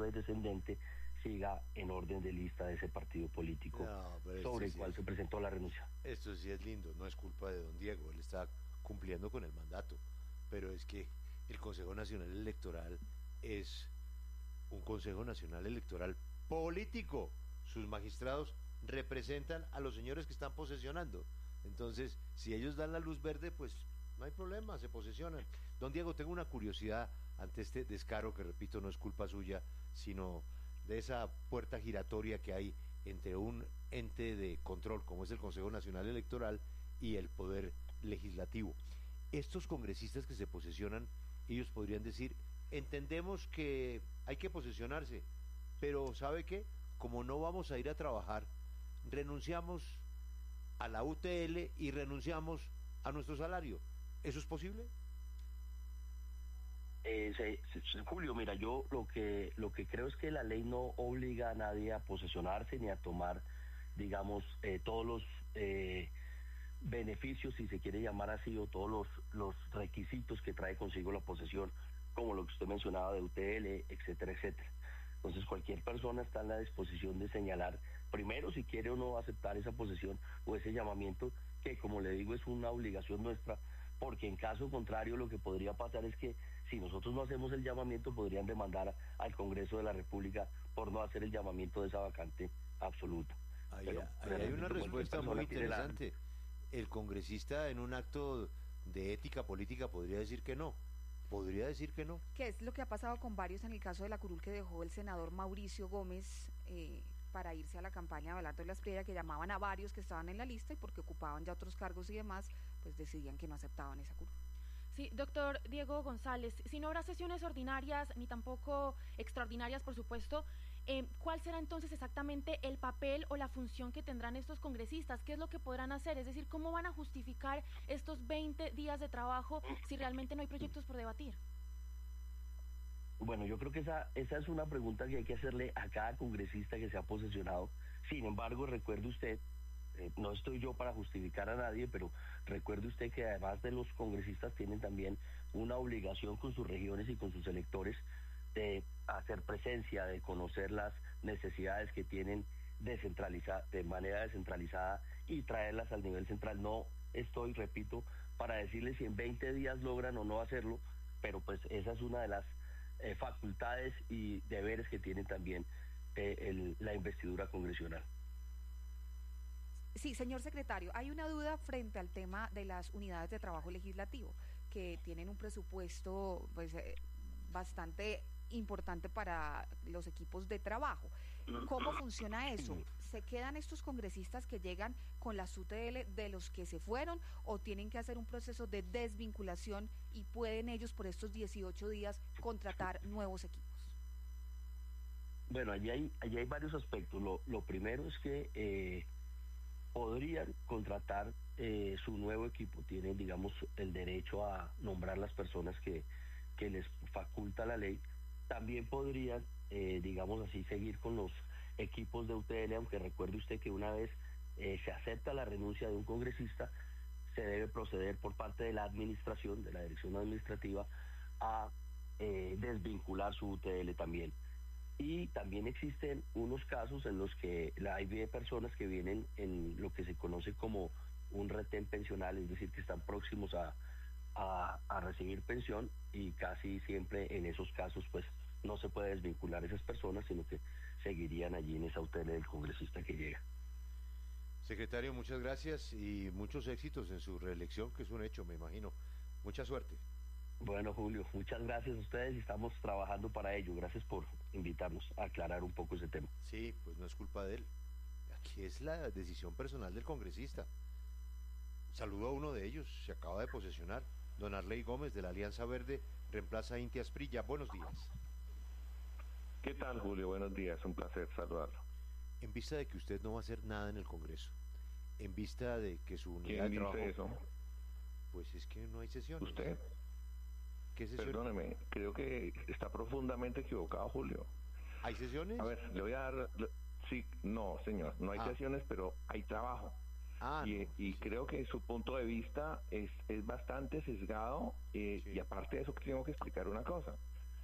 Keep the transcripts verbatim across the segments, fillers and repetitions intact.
es descendente, siga en orden de lista de ese partido político no, sobre el sí cual es, se presentó la renuncia. Esto sí es lindo, no es culpa de don Diego, él está cumpliendo con el mandato, pero es que el Consejo Nacional Electoral es un Consejo Nacional Electoral político. Sus magistrados representan a los señores que están posesionando. Entonces, si ellos dan la luz verde, pues no hay problema, se posesionan. Don Diego, tengo una curiosidad ante este descaro que, repito, no es culpa suya, sino de esa puerta giratoria que hay entre un ente de control, como es el Consejo Nacional Electoral, y el Poder Legislativo. Estos congresistas que se posesionan, ellos podrían decir, entendemos que hay que posesionarse, pero ¿sabe qué? Como no vamos a ir a trabajar, renunciamos a la U T L y renunciamos a nuestro salario. ¿Eso es posible? Eh, se, se, Julio, mira, yo lo que lo que creo es que la ley no obliga a nadie a posesionarse ni a tomar, digamos, eh, todos los eh, beneficios, si se quiere llamar así, o todos los, los requisitos que trae consigo la posesión, como lo que usted mencionaba de U T L, etcétera, etcétera. Entonces cualquier persona está en la disposición de señalar primero si quiere o no aceptar esa posesión o ese llamamiento, que como le digo es una obligación nuestra, porque en caso contrario lo que podría pasar es que si nosotros no hacemos el llamamiento podrían demandar al Congreso de la República por no hacer el llamamiento de esa vacante absoluta. Ahí, Pero, ahí pero hay una respuesta muy interesante. La... El congresista en un acto de ética política podría decir que no. Podría decir que no. ¿Qué es lo que ha pasado con varios en el caso de la curul que dejó el senador Mauricio Gómez eh, para irse a la campaña de Abelardo Lasprilla, que llamaban a varios que estaban en la lista y porque ocupaban ya otros cargos y demás, pues decidían que no aceptaban esa curul? Sí, doctor Diego González, si no habrá sesiones ordinarias ni tampoco extraordinarias, por supuesto, eh, ¿cuál será entonces exactamente el papel o la función que tendrán estos congresistas? ¿Qué es lo que podrán hacer? Es decir, ¿cómo van a justificar estos veinte días de trabajo si realmente no hay proyectos por debatir? Bueno, yo creo que esa, esa es una pregunta que hay que hacerle a cada congresista que se ha posesionado. Sin embargo, recuerde usted, eh, no estoy yo para justificar a nadie, pero recuerde usted que además de los congresistas tienen también una obligación con sus regiones y con sus electores de hacer presencia, de conocer las necesidades que tienen descentralizada, de manera descentralizada y traerlas al nivel central. No estoy, repito, para decirles si en veinte días logran o no hacerlo, pero pues esa es una de las eh, facultades y deberes que tienen también eh, el, la investidura congresional. Sí, señor secretario, hay una duda frente al tema de las unidades de trabajo legislativo, que tienen un presupuesto pues eh, bastante importante para los equipos de trabajo. ¿Cómo funciona eso? ¿Se quedan estos congresistas que llegan con la U T L de los que se fueron o tienen que hacer un proceso de desvinculación y pueden ellos por estos dieciocho días contratar nuevos equipos? Bueno, allí hay, allí hay varios aspectos. Lo, lo primero es que eh, podrían contratar eh, su nuevo equipo, tienen, digamos, el derecho a nombrar las personas que, que les faculta la ley. También podrían, eh, digamos así, seguir con los equipos de U T L, aunque recuerde usted que una vez eh, se acepta la renuncia de un congresista, se debe proceder por parte de la administración, de la dirección administrativa, a eh, desvincular su U T L también. Y también existen unos casos en los que hay personas que vienen en lo que se conoce como un retén pensional, es decir, que están próximos a, a, a recibir pensión, y casi siempre en esos casos pues no se puede desvincular a esas personas, sino que seguirían allí en esa U T L del congresista que llega. Secretario, muchas gracias y muchos éxitos en su reelección, que es un hecho, me imagino. Mucha suerte. Bueno, Julio, muchas gracias a ustedes y estamos trabajando para ello. Gracias por invitarnos a aclarar un poco ese tema. Sí, pues no es culpa de él. Aquí es la decisión personal del congresista. Saludo a uno de ellos, se acaba de posesionar. Don Arley Gómez, de la Alianza Verde, reemplaza a Inti Asprilla. Buenos días. ¿Qué tal, Julio? Buenos días, un placer saludarlo. En vista de que usted no va a hacer nada en el Congreso, en vista de que su unidad ¿Quién de trabajo... dice eso? Pues es que no hay sesiones. ¿Usted? ¿Qué sesiones? Perdóneme, creo que está profundamente equivocado, Julio. ¿Hay sesiones? A ver, le voy a dar... Sí, no, señor, no hay ah. sesiones, pero hay trabajo. Ah, y, no, y sí. creo que su punto de vista es, es bastante sesgado, eh, sí. Y aparte de eso tengo que explicar una cosa.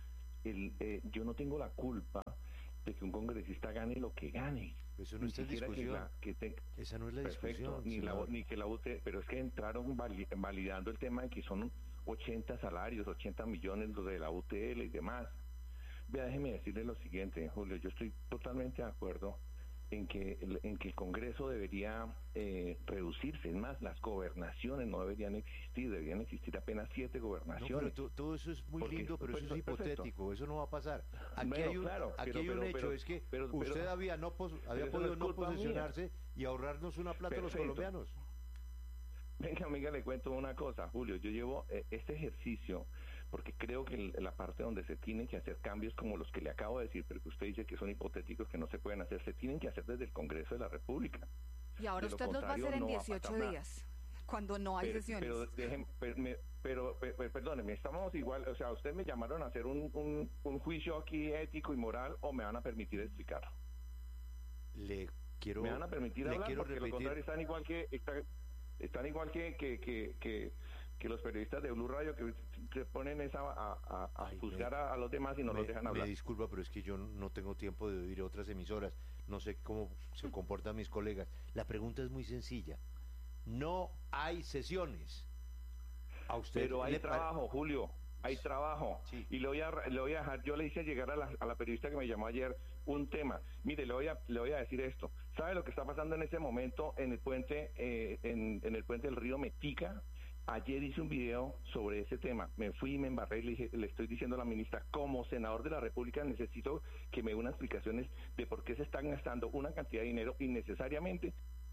el, eh, yo no tengo la culpa de que un congresista gane lo que gane. Eso no está en discusión. Que la, que te, Esa no es la perfecto, discusión. Ni, la, ni que la U T, pero es que entraron vali, validando el tema de que son ochenta salarios, ochenta millones los de la U T L y demás. Vea, déjeme decirle lo siguiente, Julio, yo estoy totalmente de acuerdo en que el, en que el Congreso debería eh, reducirse. Es más, las gobernaciones no deberían existir, deberían existir apenas siete gobernaciones. No, pero tú, todo eso es muy Porque, lindo, pero pues, eso es hipotético, perfecto. Eso no va a pasar. Aquí Bueno, hay un, claro, aquí pero, hay un pero, hecho, pero, es que pero, pero, usted pero, había, no pos, había eso podido no no es culpa posesionarse mía. y ahorrarnos una plata a los Perfecto. colombianos. Venga, amiga, le cuento una cosa, Julio. Yo llevo eh, este ejercicio porque creo que el, la parte donde se tienen que hacer cambios como los que le acabo de decir, pero que usted dice que son hipotéticos, que no se pueden hacer, se tienen que hacer desde el Congreso de la República. Y ahora De usted lo los va a hacer contrario, en no va a dieciocho pasar nada. días, cuando no hay pero, sesiones. Pero, dejen, pero, me, pero, pero, perdóneme, estamos igual, o sea, ustedes me llamaron a hacer un, un, un juicio aquí ético y moral, o me van a permitir explicarlo. Le quiero, me van a permitir le hablar, quiero porque repetir. lo contrario están igual que están, están igual que que, que, que que los periodistas de Blue Radio que se ponen esa a, a, a Ay, juzgar me, a, a los demás y no me, los dejan hablar. Me disculpa, pero es que yo no tengo tiempo de oír otras emisoras. No sé cómo se comportan mis colegas. La pregunta es muy sencilla. No hay sesiones. A usted Pero hay le trabajo, Julio. Hay trabajo. Sí. Y le voy a le voy a dejar, yo le hice llegar a la, a la periodista que me llamó ayer un tema. Mire, le voy a le voy a decir esto. ¿Sabe lo que está pasando en ese momento en el puente eh, en, en el puente del río Metica? Ayer hice un video sobre ese tema. Me fui y me embarré y le, dije, le estoy diciendo a la ministra, como senador de la República necesito que me dé unas explicaciones de por qué se están gastando una cantidad de dinero innecesariamente.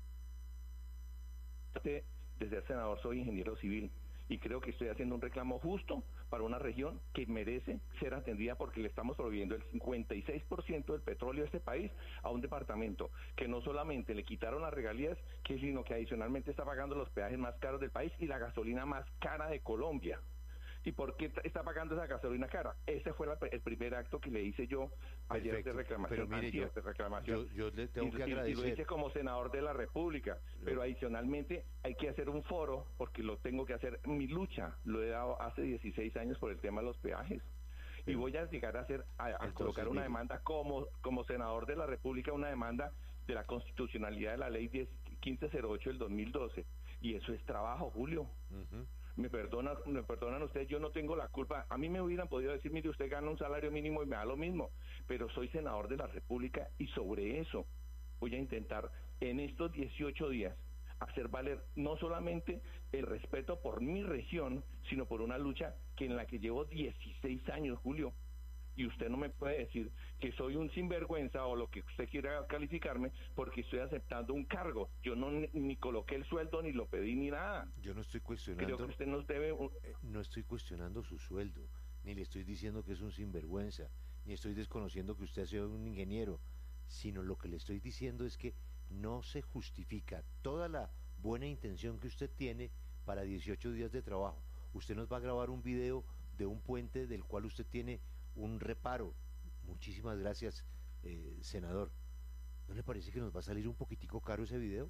Desde el senador soy ingeniero civil y creo que estoy haciendo un reclamo justo para una región que merece ser atendida porque le estamos proveyendo el cincuenta y seis por ciento del petróleo de este país a un departamento que no solamente le quitaron las regalías, que sino que adicionalmente está pagando los peajes más caros del país y la gasolina más cara de Colombia. ¿Y por qué está pagando esa gasolina cara? Ese fue la, el primer acto que le hice yo ayer. Perfecto, de reclamación. Pero mire, yo, de reclamación. Yo, yo le tengo y, que agradecer. Y lo hice como senador de la República, lo... pero adicionalmente hay que hacer un foro, porque lo tengo que hacer, mi lucha, lo he dado hace dieciséis años por el tema de los peajes. Pero, y voy a llegar a hacer a, a entonces, colocar una mire. demanda como, como senador de la República, una demanda de la constitucionalidad de la ley quince cero ocho del dos mil doce. Y eso es trabajo, Julio. Uh-huh. Me perdonan, me perdonan ustedes, yo no tengo la culpa. A mí me hubieran podido decir, mire, usted gana un salario mínimo y me da lo mismo, pero soy senador de la República y sobre eso voy a intentar en estos dieciocho días hacer valer no solamente el respeto por mi región, sino por una lucha que en la que llevo dieciséis años, Julio. Y usted no me puede decir que soy un sinvergüenza o lo que usted quiera calificarme porque estoy aceptando un cargo. Yo no ni, ni coloqué el sueldo, ni lo pedí, ni nada. Yo no estoy cuestionando. Creo que usted nos debe... Un... Eh, no estoy cuestionando su sueldo, ni le estoy diciendo que es un sinvergüenza, ni estoy desconociendo que usted sea un ingeniero, sino lo que le estoy diciendo es que no se justifica toda la buena intención que usted tiene para dieciocho días de trabajo. Usted nos va a grabar un video de un puente del cual usted tiene un reparo. Muchísimas gracias, eh, senador. ¿No le parece que nos va a salir un poquitico caro ese video?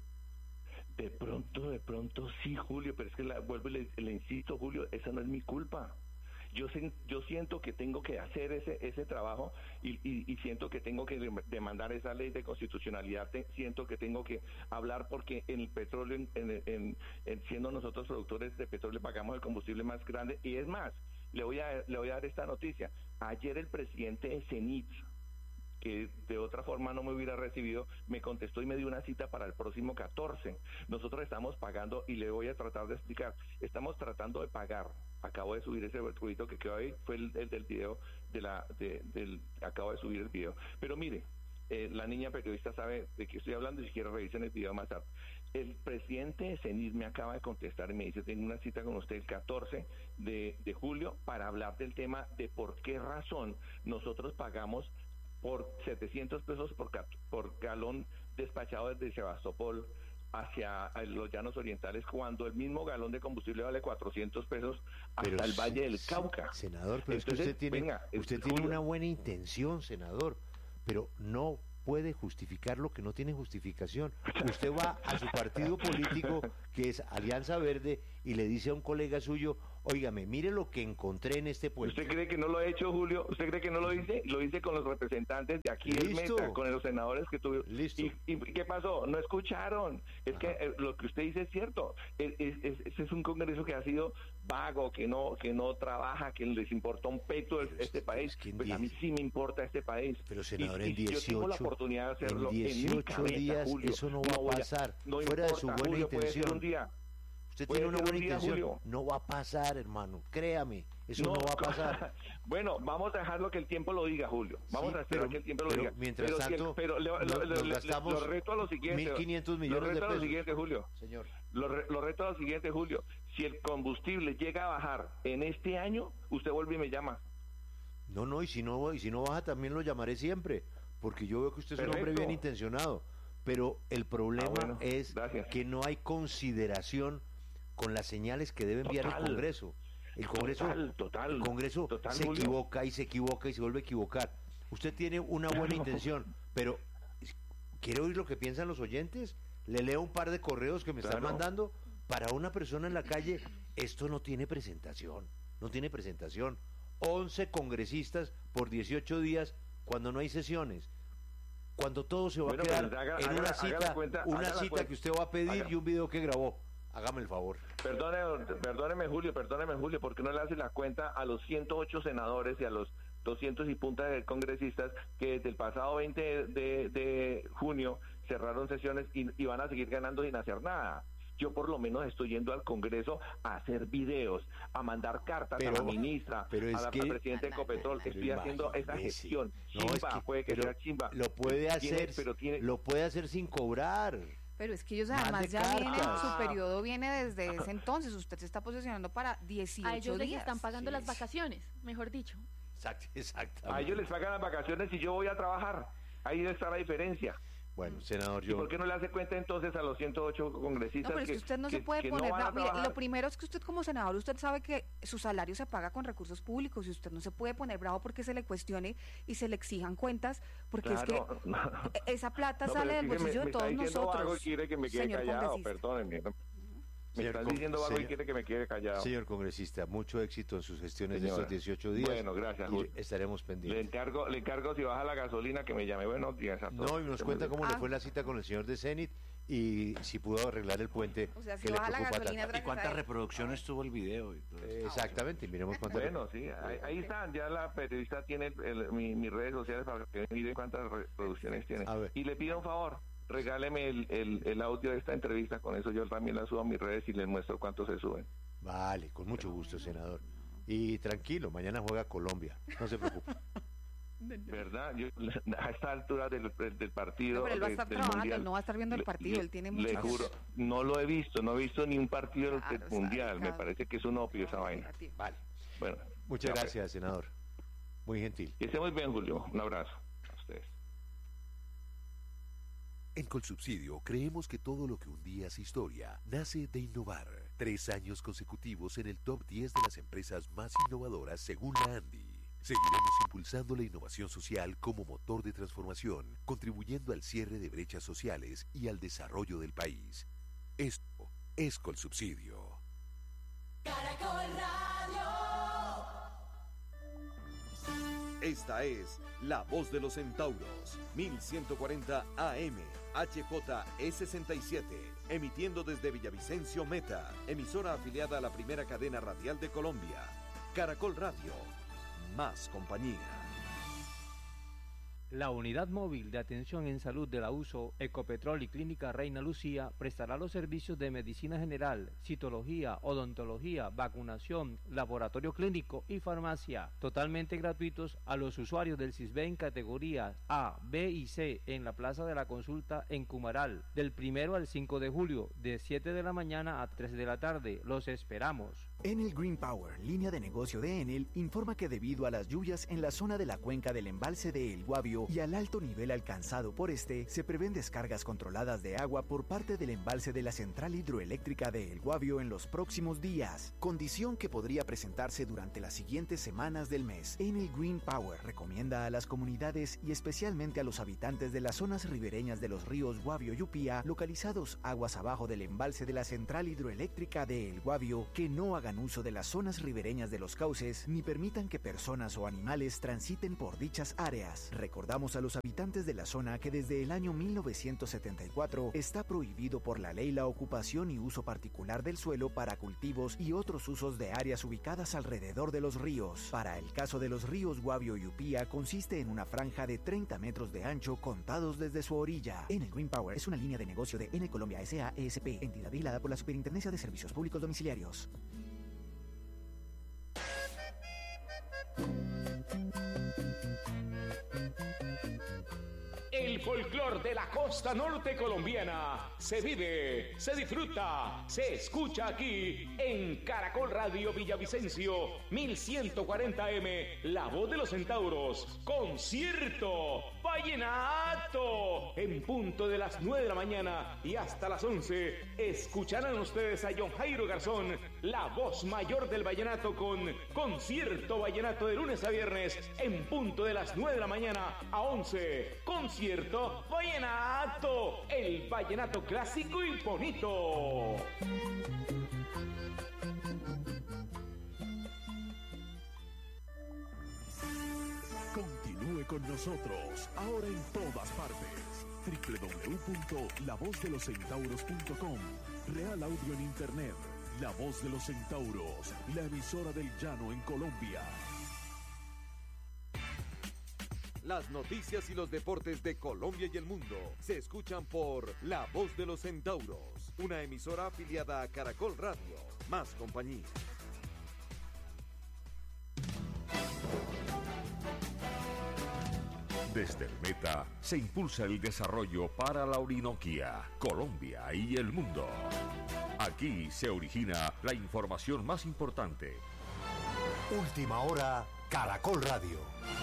De pronto, de pronto sí, Julio, pero es que la, vuelvo y le, le insisto, Julio, esa no es mi culpa. Yo yo siento que tengo que hacer ese ese trabajo y, y, y siento que tengo que demandar esa ley de constitucionalidad, te, siento que tengo que hablar porque en el petróleo, en, en, en, en siendo nosotros productores de petróleo, pagamos el combustible más grande. Y es más, le voy a le voy a dar esta noticia. Ayer el presidente de CENIT, que de otra forma no me hubiera recibido, me contestó y me dio una cita para el próximo catorce. Nosotros estamos pagando, y le voy a tratar de explicar, estamos tratando de pagar, acabo de subir ese tuito que quedó ahí, fue el, el del video, de la de, del acabo de subir el video. Pero mire, eh, la niña periodista sabe de qué estoy hablando y si quiere revisen el video más tarde. El presidente de CENIT me acaba de contestar y me dice, tengo una cita con usted el catorce de, de julio para hablar del tema de por qué razón nosotros pagamos por setecientos pesos por, por galón despachado desde Sebastopol hacia los llanos orientales, cuando el mismo galón de combustible vale cuatrocientos pesos hasta pero el Valle del Cauca. Senador, pero Entonces, es que usted tiene, venga, usted tiene Julio. una buena intención, senador, pero no puede justificar lo que no tiene justificación. Usted va a su partido político, que es Alianza Verde, y le dice a un colega suyo, Óigame, mire lo que encontré en este puente. ¿Usted cree que no lo he hecho, Julio? ¿Usted cree que no lo hice? Lo hice con los representantes de aquí del Meta, con los senadores que tuvieron. Listo. ¿Y, ¿Y qué pasó? No escucharon. Es Ajá. que eh, lo que usted dice es cierto. Es, es, es, ese es un Congreso que ha sido vago, que no que no trabaja, que les importa un peto el, este es, país. Es que pues diez... a mí sí me importa este país. Pero, senador, y, en dieciocho, yo tengo la oportunidad de hacerlo en dieciocho en mi cabeza, días, Julio. eso no va no a pasar. A, no importa, fuera de su buena Julio, intención. Puede ser un día. Usted tiene una buena intención, Julio. No va a pasar, hermano, créame, eso no, no va a pasar. Bueno, vamos a dejarlo que el tiempo lo diga, Julio. Vamos sí, a esperar pero, que el tiempo lo diga. Mientras pero tanto, si pero le, lo, lo, lo, lo gastamos lo reto a lo siguiente. mil quinientos millones lo reto de pesos. A lo siguiente, Julio. Señor. Lo, re, lo reto a lo siguiente, Julio. Si el combustible llega a bajar en este año, usted vuelve y me llama. No, no, y si no, y si no baja también lo llamaré siempre, porque yo veo que usted es Perfecto. un hombre bien intencionado. Pero el problema ah, bueno, es gracias. que no hay consideración con las señales que debe enviar total, el Congreso. El Congreso, total, total, el Congreso total, se Julio. equivoca y se equivoca y se vuelve a equivocar. Usted tiene una buena claro. intención, pero ¿quiere oír lo que piensan los oyentes? Le leo un par de correos que me claro. están mandando. Para una persona en la calle, esto no tiene presentación, no tiene presentación. once congresistas por dieciocho días cuando no hay sesiones. Cuando todo se va bueno, a quedar haga, en haga, una cita, cuenta, una cita cuenta. que usted va a pedir haga. y un video que grabó. Hágame el favor. Perdone, perdóneme, Julio, perdóneme, Julio, porque no le hace la cuenta a los ciento ocho senadores y a los doscientos y punta de congresistas que desde el pasado veinte de, de junio cerraron sesiones y, y van a seguir ganando sin hacer nada. Yo por lo menos estoy yendo al Congreso a hacer videos, a mandar cartas pero, a la ministra, pero es a la que, presidenta de Ecopetrol. Estoy haciendo esa gestión. Chimba, no, es que, puede que sea chimba. Lo puede hacer, tiene, pero tiene... lo puede hacer sin cobrar. Pero es que ellos además ya cartas. vienen, su periodo viene desde ese entonces. Usted se está posicionando para dieciocho a ellos días. les están pagando sí. las vacaciones, mejor dicho. Exacto, exactamente. A ellos les pagan las vacaciones y yo voy a trabajar. Ahí está la diferencia. Bueno, senador, yo... ¿Y por qué no le hace cuenta entonces a los ciento ocho congresistas? No, pero es que, que usted no que, se puede poner... No no, mire, lo primero es que usted como senador, usted sabe que su salario se paga con recursos públicos y usted no se puede poner bravo porque se le cuestione y se le exijan cuentas, porque claro, es que no. esa plata no, sale del bolsillo me, de todos me nosotros. Algo y quiere que me quede callado, perdónenme. ¿no? Me están diciendo algo señor, y quiere que me quede callado. Señor congresista, mucho éxito en sus gestiones Señora, de estos dieciocho días. Bueno, gracias. Y estaremos pendientes. Le encargo, le encargo si baja la gasolina que me llame. Buenos días a todos. No, y nos cuenta cómo ah. le fue la cita con el señor de Zenit y si pudo arreglar el puente. O sea, si que baja le la gasolina. ¿Y cuántas reproducciones tuvo el video? Y todo eh, exactamente, miremos cuántas. Bueno, sí, ahí, ahí están. Ya la periodista tiene el, el, mi, mis redes sociales para que miren cuántas reproducciones tiene. Y le pido un favor. Regáleme el, el, el audio de esta entrevista, con eso yo también la subo a mis redes y les muestro cuánto se suben. Vale, con mucho gusto, senador. Y tranquilo, mañana juega Colombia, no se preocupe. ¿Verdad? Yo, a esta altura del, del partido... No, pero él va a estar trabajando, mundial, él no va a estar viendo el partido, le, él tiene mucho... Le juro, no lo he visto, no he visto ni un partido claro, del mundial, claro. me parece que es un opio esa vaina. Vale. Bueno. Muchas gracias, pues. senador. Muy gentil. Que esté muy bien, Julio. Un abrazo a ustedes. En Colsubsidio creemos que todo lo que un día hace historia nace de innovar. Tres años consecutivos en el top diez de las empresas más innovadoras según la ANDI. Seguiremos impulsando la innovación social como motor de transformación, contribuyendo al cierre de brechas sociales y al desarrollo del país. Esto es Colsubsidio. Caracol Radio. Esta es La Voz de los Centauros, mil ciento cuarenta A M, H J E sesenta y siete, emitiendo desde Villavicencio Meta, emisora afiliada a la primera cadena radial de Colombia. Caracol Radio, más compañía. La Unidad Móvil de Atención en Salud de la U S O, Ecopetrol y Clínica Reina Lucía prestará los servicios de medicina general, citología, odontología, vacunación, laboratorio clínico y farmacia, totalmente gratuitos a los usuarios del CISBEN en categorías A, B y C en la Plaza de la Consulta en Cumaral, del primero al cinco de julio, de siete de la mañana a tres de la tarde. Los esperamos. Enel Green Power, línea de negocio de Enel, informa que debido a las lluvias en la zona de la cuenca del embalse de El Guavio, río y al alto nivel alcanzado por este, se prevén descargas controladas de agua por parte del embalse de la central hidroeléctrica de El Guavio en los próximos días, condición que podría presentarse durante las siguientes semanas del mes. Enel Green Power recomienda a las comunidades y especialmente a los habitantes de las zonas ribereñas de los ríos Guavio y Upía, localizados aguas abajo del embalse de la central hidroeléctrica de El Guavio, que no hagan uso de las zonas ribereñas de los cauces ni permitan que personas o animales transiten por dichas áreas. Recordamos a los habitantes de la zona que desde el año mil novecientos setenta y cuatro está prohibido por la ley la ocupación y uso particular del suelo para cultivos y otros usos de áreas ubicadas alrededor de los ríos. Para el caso de los ríos Guavio y Upía, consiste en una franja de treinta metros de ancho contados desde su orilla. Enel Green Power es una línea de negocio de Enel Colombia S A E S P, entidad vigilada por la Superintendencia de Servicios Públicos Domiciliarios. El folclor de la costa norte colombiana se vive, se disfruta, se escucha aquí en Caracol Radio Villavicencio mil ciento cuarenta M, La Voz de los Centauros, concierto vallenato, en punto de las nueve de la mañana y hasta las once, escucharán ustedes a John Jairo Garzón, la voz mayor del vallenato, con concierto vallenato de lunes a viernes, en punto de las nueve de la mañana a once, concierto vallenato, el vallenato clásico y bonito. Continúe con nosotros, ahora en todas partes. doble u doble u doble u punto la voz de los centauros punto com. Real Audio en Internet. La Voz de los Centauros, la emisora del llano en Colombia. Las noticias y los deportes de Colombia y el mundo se escuchan por La Voz de los Centauros, una emisora afiliada a Caracol Radio. Más compañía. Desde el Meta se impulsa el desarrollo para la Orinoquia, Colombia y el mundo. Aquí se origina la información más importante. Última hora, Caracol Radio.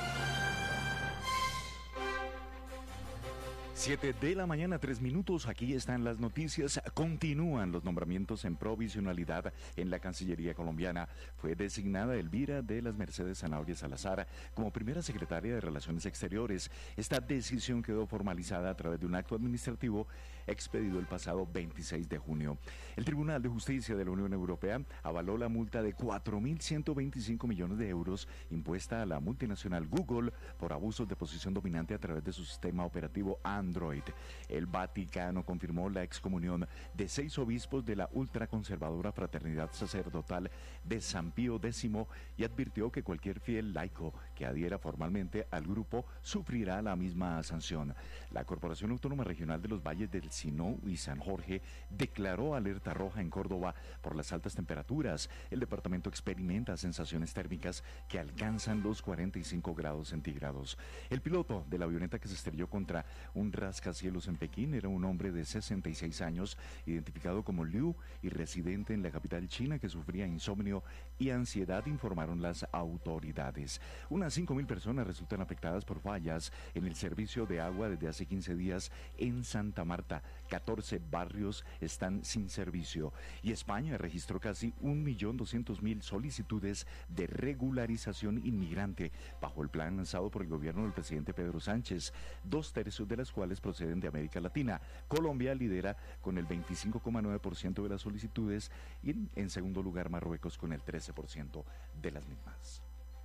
Siete de la mañana, tres minutos, aquí están las noticias. Continúan los nombramientos en provisionalidad en la Cancillería colombiana. Fue designada Elvira de las Mercedes Zanabria Salazar como primera secretaria de Relaciones Exteriores. Esta decisión quedó formalizada a través de un acto administrativo expedido el pasado veintiséis de junio. El Tribunal de Justicia de la Unión Europea avaló la multa de cuatro mil ciento veinticinco millones de euros impuesta a la multinacional Google por abusos de posición dominante a través de su sistema operativo Android. Android. El Vaticano confirmó la excomunión de seis obispos de la ultraconservadora Fraternidad Sacerdotal de San Pío X y advirtió que cualquier fiel laico que adhiera formalmente al grupo sufrirá la misma sanción. La Corporación Autónoma Regional de los Valles del Sinú y San Jorge declaró alerta roja en Córdoba por las altas temperaturas. El departamento experimenta sensaciones térmicas que alcanzan los cuarenta y cinco grados centígrados. El piloto de la avioneta que se estrelló contra un rascacielos en Pekín era un hombre de sesenta y seis años, identificado como Liu y residente en la capital china, que sufría insomnio y ansiedad, informaron las autoridades. Unas cinco mil personas resultan afectadas por fallas en el servicio de agua desde hace quince días en Santa Marta. catorce barrios están sin servicio. Y España registró casi un millón doscientos mil solicitudes de regularización inmigrante bajo el plan lanzado por el gobierno del presidente Pedro Sánchez, dos tercios de las cuales proceden de América Latina. Colombia lidera con el veinticinco coma nueve por ciento de las solicitudes y en segundo lugar Marruecos con el trece por ciento de las mismas.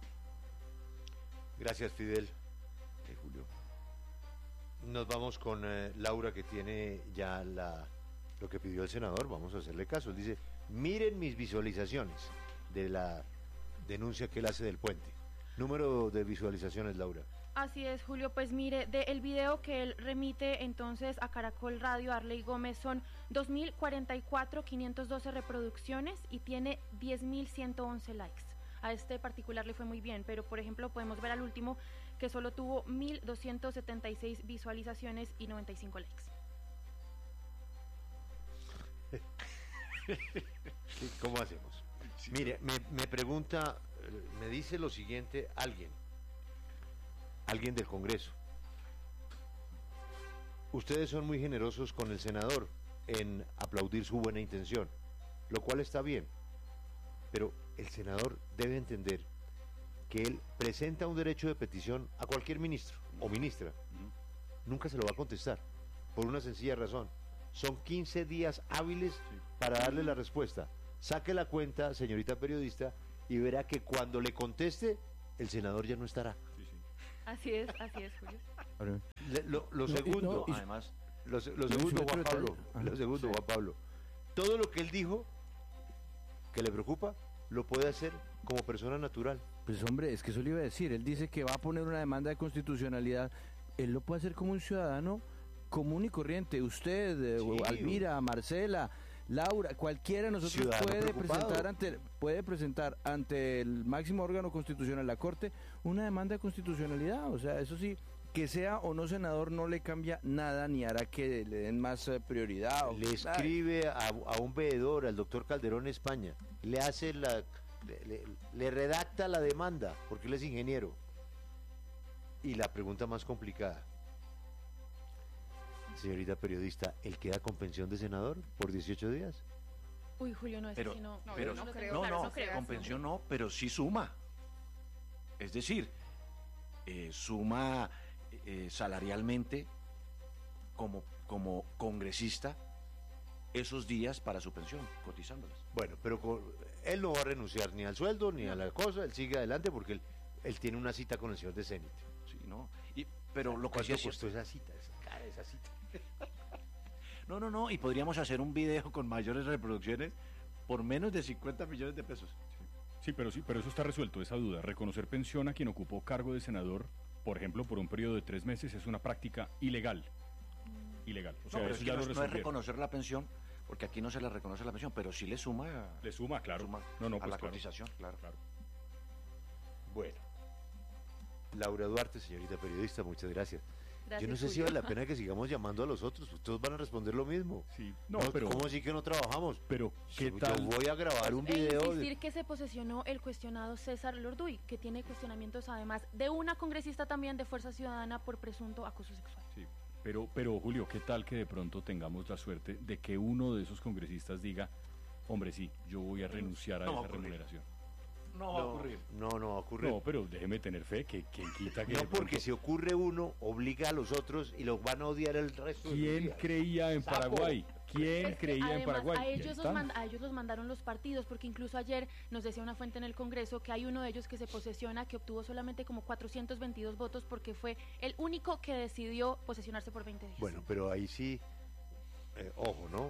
Gracias, Fidel. Eh, Julio. Nos vamos con eh, Laura, que tiene ya la, lo que pidió el senador. Vamos a hacerle caso. Él dice, miren mis visualizaciones de la denuncia que él hace del puente. Número de visualizaciones, Laura. Así es, Julio, pues mire, del video que él remite entonces a Caracol Radio, Arley Gómez, son dos mil cuarenta y cuatro, quinientas doce reproducciones y tiene diez mil ciento once likes. A este particular le fue muy bien, pero por ejemplo podemos ver al último que solo tuvo mil doscientas setenta y seis visualizaciones y noventa y cinco likes. ¿Cómo hacemos? Mire, me, me pregunta, me dice lo siguiente alguien. Alguien del Congreso. ustedes son muy generosos con el senador en aplaudir su buena intención, lo cual está bien, pero el senador debe entender que él presenta un derecho de petición a cualquier ministro o ministra, nunca se lo va a contestar, por una sencilla razón, son quince días hábiles para darle la respuesta. Saque la cuenta, señorita periodista, y verá que cuando le conteste, el senador ya no estará. Así es, así es, Julio. Le- Lo, lo No, segundo, no, y- además, lo, se- lo No, y su segundo, otro Juan detalle- Pablo, Ajá. lo segundo, Juan Pablo, todo lo que él dijo que le preocupa, lo puede hacer como persona natural. Pues hombre, es que eso le iba a decir. Él dice que va a poner una demanda de constitucionalidad. Él lo puede hacer como un ciudadano común y corriente. Usted, eh, Sí, Almira, Marcela, Laura, cualquiera de nosotros Ciudadano puede preocupado. presentar ante puede presentar ante el máximo órgano constitucional, la Corte, una demanda de constitucionalidad. O sea, eso sí, que sea o no senador no le cambia nada ni hará que le den más eh, prioridad. o- Le Ay, escribe a, a un veedor, al doctor Calderón España, le hace la, le, le- le redacta la demanda, porque él es ingeniero. Y la pregunta más complicada, señorita periodista, ¿él queda con pensión de senador por dieciocho días? Uy, Julio, no es Pero, así, no. pero yo no, lo no, tengo no, claro, no creo. con pensión no, pero sí suma. Es decir, eh, suma eh, salarialmente como, como congresista esos días para su pensión, cotizándolas. Bueno, pero co- él no va a renunciar ni al sueldo ni a la cosa, él sigue adelante porque él, él tiene una cita con el señor de Cenit. Sí, ¿no? Y, pero lo que sí ¿Cuánto es cierto- costó esa cita? Esa cara, esa cita. No, no, no, y podríamos hacer un video con mayores reproducciones por menos de cincuenta millones de pesos. Sí, pero sí, pero eso está resuelto, esa duda. Reconocer pensión a quien ocupó cargo de senador, por ejemplo, por un periodo de tres meses, es una práctica ilegal. Ilegal. O sea, no, pero eso es que ya no, lo es- no es resolvieron. reconocer la pensión, porque aquí no se le reconoce la pensión, pero sí le suma. Le suma, claro. suma No, no, a pues la claro. cotización, claro. Bueno. Laura Duarte, señorita periodista, muchas gracias. Gracias, Yo no sé si Julio. vale la pena que sigamos llamando a los otros, pues todos van a responder lo mismo. Sí, no, No, pero- ¿cómo así que no trabajamos? Pero, ¿qué tal? Yo voy a grabar un E video. de- insistir que se posesionó el cuestionado César Lorduy, que tiene cuestionamientos además de una congresista también de Fuerza Ciudadana por presunto acoso sexual. Sí, pero, pero Julio, ¿qué tal que de pronto tengamos la suerte de que uno de esos congresistas diga, hombre, sí, yo voy a renunciar a No va esa a ocurrir. remuneración? No va a ocurrir. No, no va a ocurrir. No, pero déjeme tener fe que quien quita que No, de porque pronto- si ocurre uno, obliga a los otros y los van a odiar el resto de los ¿Quién días. creía en Sapo. Paraguay? ¿Quién Es que creía en además, Paraguay? A Y ahí ellos, los están. mand- a ellos los mandaron los partidos, porque incluso ayer nos decía una fuente en el Congreso que hay uno de ellos que se posesiona, que obtuvo solamente como cuatrocientos veintidós votos porque fue el único que decidió posesionarse por veinte días. Bueno, pero ahí sí, eh, ojo, ¿no?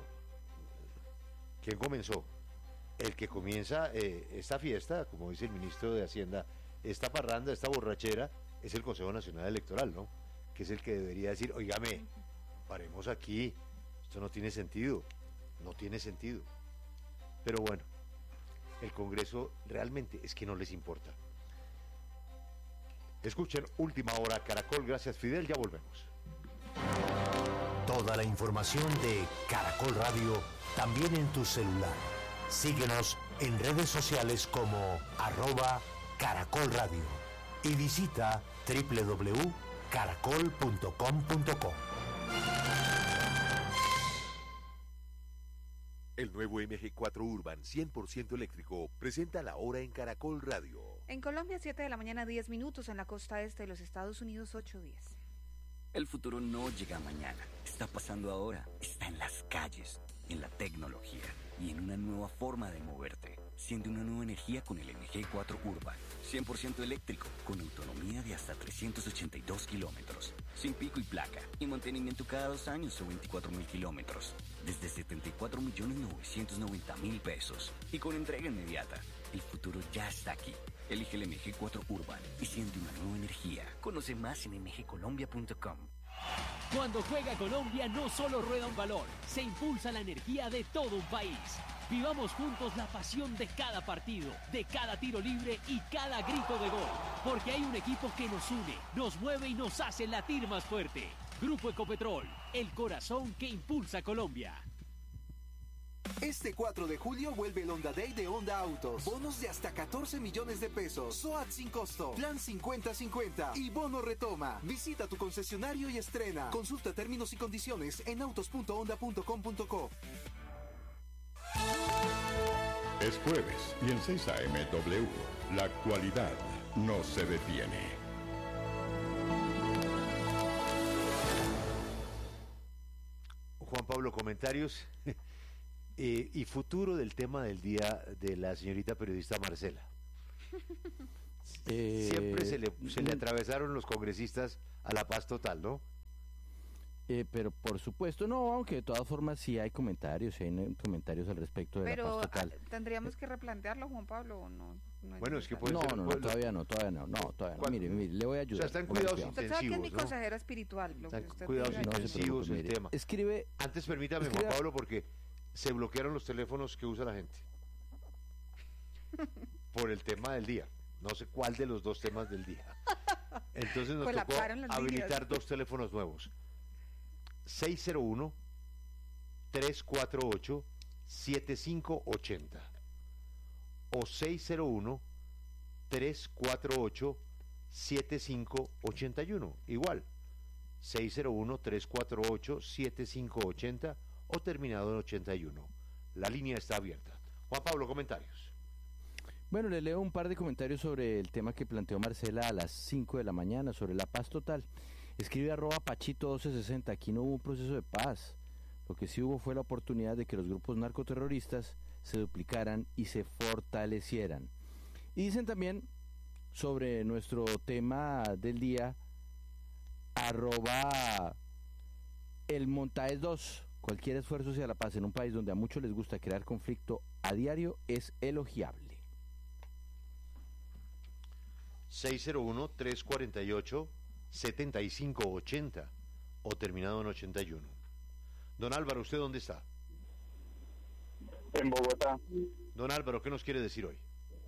¿Quién comenzó? El que comienza eh, esta fiesta, como dice el ministro de Hacienda, esta parranda, esta borrachera, es el Consejo Nacional Electoral, ¿no? Que es el que debería decir, oígame, paremos aquí, esto no tiene sentido, no tiene sentido. Pero bueno, el Congreso realmente es que no les importa. Escuchen Última Hora Caracol, gracias Fidel, ya volvemos. Toda la información de Caracol Radio también en tu celular. Síguenos en redes sociales como arroba Caracol Radio y visita doble u doble u doble u punto caracol punto com punto co. El nuevo M G cuatro Urban cien por ciento eléctrico presenta la hora en Caracol Radio. En Colombia, siete de la mañana, diez minutos. En la costa este de los Estados Unidos, ocho diez. El futuro no llega mañana, está pasando ahora, está en las calles, en la tecnología y en una nueva forma de moverte. Siente una nueva energía con el M G cuatro Urban, cien por ciento eléctrico, con autonomía de hasta trescientos ochenta y dos kilómetros, sin pico y placa, y mantenimiento cada dos años o veinticuatro mil kilómetros, desde setenta y cuatro millones novecientos noventa mil pesos, y con entrega inmediata. El futuro ya está aquí. Elige el M G cuatro Urban y siente una nueva energía. Conoce más en m g colombia punto com. Cuando juega Colombia no solo rueda un balón, se impulsa la energía de todo un país. Vivamos juntos la pasión de cada partido, de cada tiro libre y cada grito de gol. Porque hay un equipo que nos une, nos mueve y nos hace latir más fuerte. Grupo Ecopetrol, el corazón que impulsa a Colombia. Este cuatro de julio vuelve el Honda Day de Honda Autos. Bonos de hasta catorce millones de pesos. SOAT sin costo. Plan cincuenta cincuenta. Y bono retoma. Visita tu concesionario y estrena. Consulta términos y condiciones en autos punto honda punto com punto co. Es jueves y en seis A M W, la actualidad no se detiene. Juan Pablo, comentarios eh, y futuro del tema del día de la señorita periodista Marcela. Eh, Siempre se le, se le atravesaron los congresistas a la paz total, ¿no? Eh, pero por supuesto, no, aunque de todas formas sí hay comentarios, hay eh, comentarios al respecto de Pero la paz total. ah, tendríamos que replantearlo, Juan Pablo, ¿o no? No Bueno, es que No, puede ser- no, no, puede- todavía no, todavía no, no, todavía no. Mire, mire, le voy a ayudar. O sea, están Póngale cuidados cuidado. Usted sabe que es mi intensivos, ¿no? consejera espiritual. Lo que usted Cuidados diga. No se intensivos preocupe, el mire. tema. Escribe. Antes permítame, escribe- Juan Pablo, porque se bloquearon los teléfonos que usa la gente. Por el tema del día. No sé cuál de los dos temas del día. Entonces nos tocó Colapsaron las habilitar líneas. dos teléfonos nuevos. seis cero uno, tres cuatro ocho, siete cinco ocho cero o seis cero uno, tres cuatro ocho, siete cinco ocho uno. Igual, seis cero uno, tres cuatro ocho, siete cinco ocho cero o terminado en ochenta y uno. La línea está abierta. Juan Pablo, comentarios. Bueno, le leo un par de comentarios sobre el tema que planteó Marcela a las cinco de la mañana, sobre la paz total. Escribe arroba Pachito doce sesenta, aquí no hubo un proceso de paz. Lo que sí hubo fue la oportunidad de que los grupos narcoterroristas se duplicaran y se fortalecieran. Y dicen también sobre nuestro tema del día, arroba el Montaes dos. Cualquier esfuerzo hacia la paz en un país donde a muchos les gusta crear conflicto a diario es elogiable. seis cero uno, tres cuatro ocho, siete cinco ocho cero o terminado en ochenta y uno. Don Álvaro, ¿usted dónde está? En Bogotá. Don Álvaro, ¿qué nos quiere decir hoy?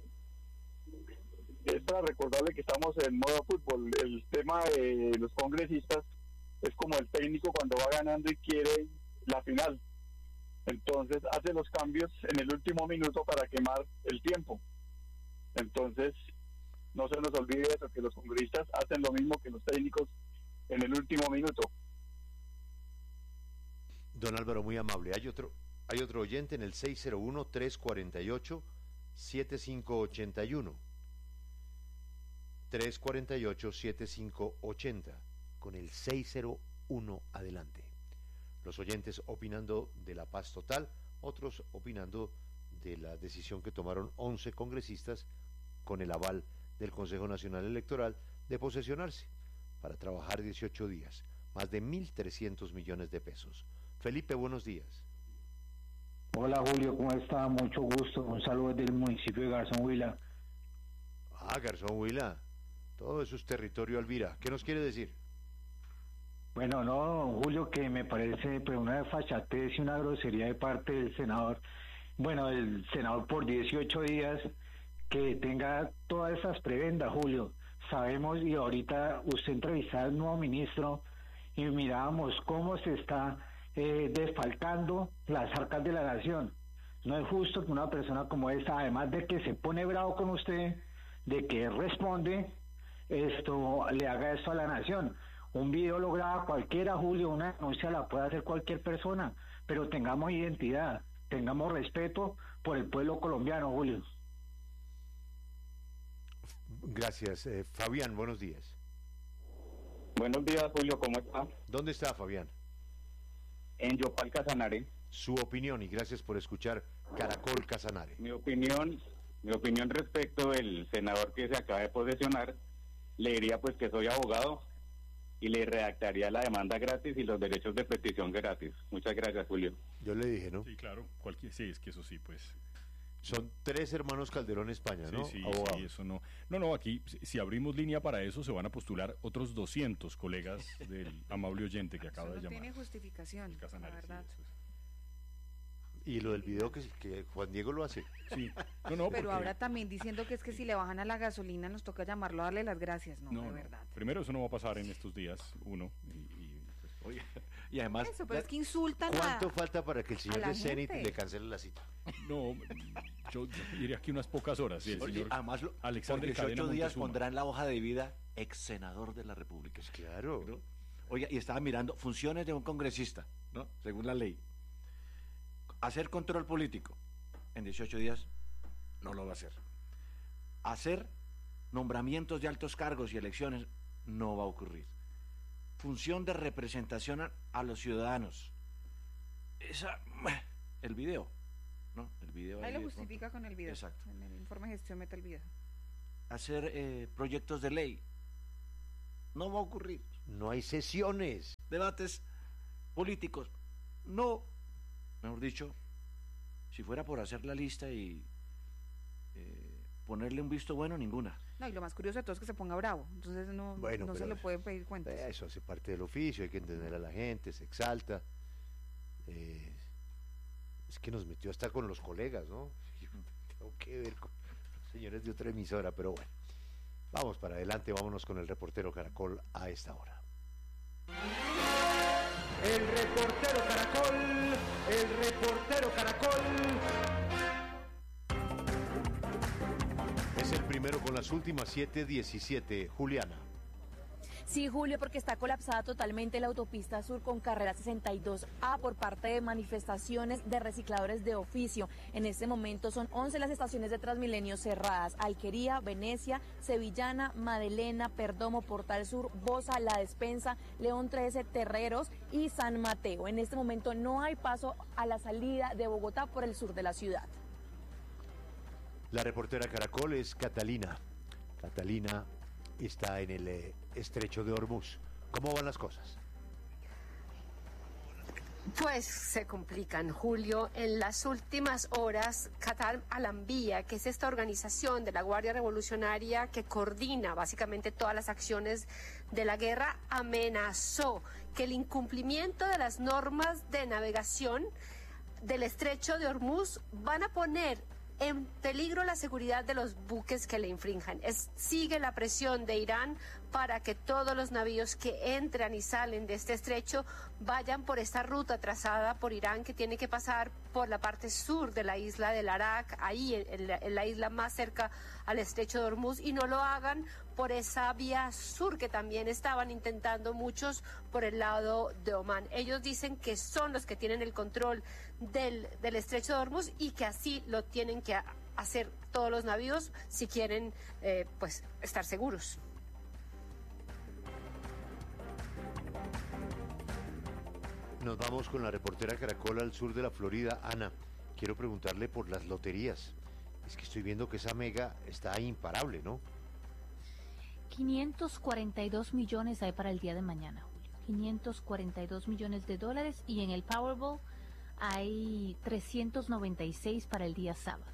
Es para recordarle que estamos en modo fútbol. El tema de los congresistas es como el técnico cuando va ganando y quiere la final. Entonces hace los cambios en el último minuto para quemar el tiempo. Entonces no se nos olvide eso, que los congresistas hacen lo mismo que los técnicos en el último minuto. Don Álvaro, muy amable. Hay otro, hay otro oyente en el seis cero uno, tres cuatro ocho, siete cinco ocho uno. tres cuatro ocho, siete cinco ocho cero con el seis cero uno adelante. Los oyentes opinando de la paz total, otros opinando de la decisión que tomaron once congresistas con el aval del Consejo Nacional Electoral de posesionarse para trabajar dieciocho días, más de mil trescientos millones de pesos. Felipe, buenos días. Hola Julio, ¿cómo está? Mucho gusto. Un saludo desde el municipio de Garzón Huila. Ah, Garzón Huila, todo eso es territorio Alvira. ¿Qué nos quiere decir? Bueno, no, Julio, que me parece pues, una desfachatez y una grosería de parte del senador. Bueno, el senador por dieciocho días que tenga todas esas prebendas, Julio. Sabemos, y ahorita usted entrevistaba al nuevo ministro y mirábamos cómo se está eh, desfalcando las arcas de la nación. No es justo que una persona como esta, además de que se pone bravo con usted, de que responde, esto le haga esto a la nación. Un video lo graba cualquiera, Julio, una denuncia la puede hacer cualquier persona, pero tengamos identidad, tengamos respeto por el pueblo colombiano, Julio. Gracias. Eh, Fabián, buenos días. Buenos días, Julio, ¿cómo está? ¿Dónde está Fabián? En Yopal, Casanare. Su opinión, y gracias por escuchar Caracol Casanare. Mi opinión, mi opinión respecto del senador que se acaba de posesionar, le diría pues que soy abogado y le redactaría la demanda gratis y los derechos de petición gratis. Muchas gracias, Julio. Yo le dije, ¿no? Sí, claro, cualquier, sí, es que eso sí, pues... Son tres hermanos Calderón España, ¿no? Sí, sí, Abogado. sí, eso no. No, no, aquí, si, si abrimos línea para eso, se van a postular otros doscientos colegas del amable oyente que acaba Eso de no llamar. tiene justificación, la verdad. Y lo del video que, que Juan Diego lo hace. Sí. No, no, Pero porque- ahora también diciendo que es que si le bajan a la gasolina nos toca llamarlo a darle las gracias, no, No, de no. verdad. Primero, eso no va a pasar en estos días, uno. Y, y, pues, Oye, y además... Eso, pero es que insultan a... ¿Cuánto falta para que el señor la de Zenit gente. le cancele la cita? No, yo diría que unas pocas horas. Sí, el Oye, señor además, lo- por Alexander Cadena dieciocho días Montezuma. pondrá en la hoja de vida ex senador de la República. Claro. ¿No? Oiga, y estaba mirando funciones de un congresista, ¿no? Según la ley. Hacer control político. En dieciocho días no lo va a hacer. Hacer nombramientos de altos cargos y elecciones no va a ocurrir. Función de representación a, a los ciudadanos. Esa, el video, ¿no? El video. Ahí lo de justifica pronto. con el video. Exacto. En el informe de gestión mete el video. Hacer eh, proyectos de ley. No va a ocurrir. No hay sesiones. Debates políticos. No. Mejor dicho, si fuera por hacer la lista y eh, ponerle un visto bueno, ninguna. No, y lo más curioso de todo es que se ponga bravo. Entonces no, Bueno, no se pero le pueden pedir cuentas. Eso hace parte del oficio, hay que entender a la gente, se exalta. Eh, es que nos metió hasta con los colegas, ¿no? Yo tengo que ver con los señores de otra emisora, pero bueno. Vamos para adelante, vámonos con el reportero Caracol a esta hora. El reportero Caracol, el reportero Caracol. Es el primero con las últimas siete diecisiete. Juliana. Sí, Julio, porque está colapsada totalmente la autopista sur con carrera sesenta y dos A por parte de manifestaciones de recicladores de oficio. En este momento son once las estaciones de Transmilenio cerradas: Alquería, Venecia, Sevillana, Madelena, Perdomo, Portal Sur, Bosa, La Despensa, León trece, Terreros y San Mateo. En este momento no hay paso a la salida de Bogotá por el sur de la ciudad. La reportera Caracol es Catalina. Catalina está en el eh, estrecho de Hormuz. ¿Cómo van las cosas? Pues se complican, Julio. En las últimas horas, Qatar Al-Anbiya, que es esta organización de la Guardia Revolucionaria que coordina básicamente todas las acciones de la guerra, amenazó que el incumplimiento de las normas de navegación del estrecho de Hormuz van a poner en peligro la seguridad de los buques que le infrinjan. Es, sigue la presión de Irán para que todos los navíos que entran y salen de este estrecho vayan por esta ruta trazada por Irán, que tiene que pasar por la parte sur de la isla del Arak, ahí en la, en la isla más cerca al estrecho de Hormuz, y no lo hagan por esa vía sur que también estaban intentando muchos por el lado de Omán. Ellos dicen que son los que tienen el control del, del estrecho de Hormuz y que así lo tienen que hacer todos los navíos si quieren eh, pues estar seguros. Nos vamos con la reportera Caracol al sur de la Florida. Ana, quiero preguntarle por las loterías. Es que estoy viendo que esa mega está imparable, ¿no? quinientos cuarenta y dos millones hay para el día de mañana, Julio. quinientos cuarenta y dos millones de dólares, y en el Powerball hay trescientos noventa y seis para el día sábado.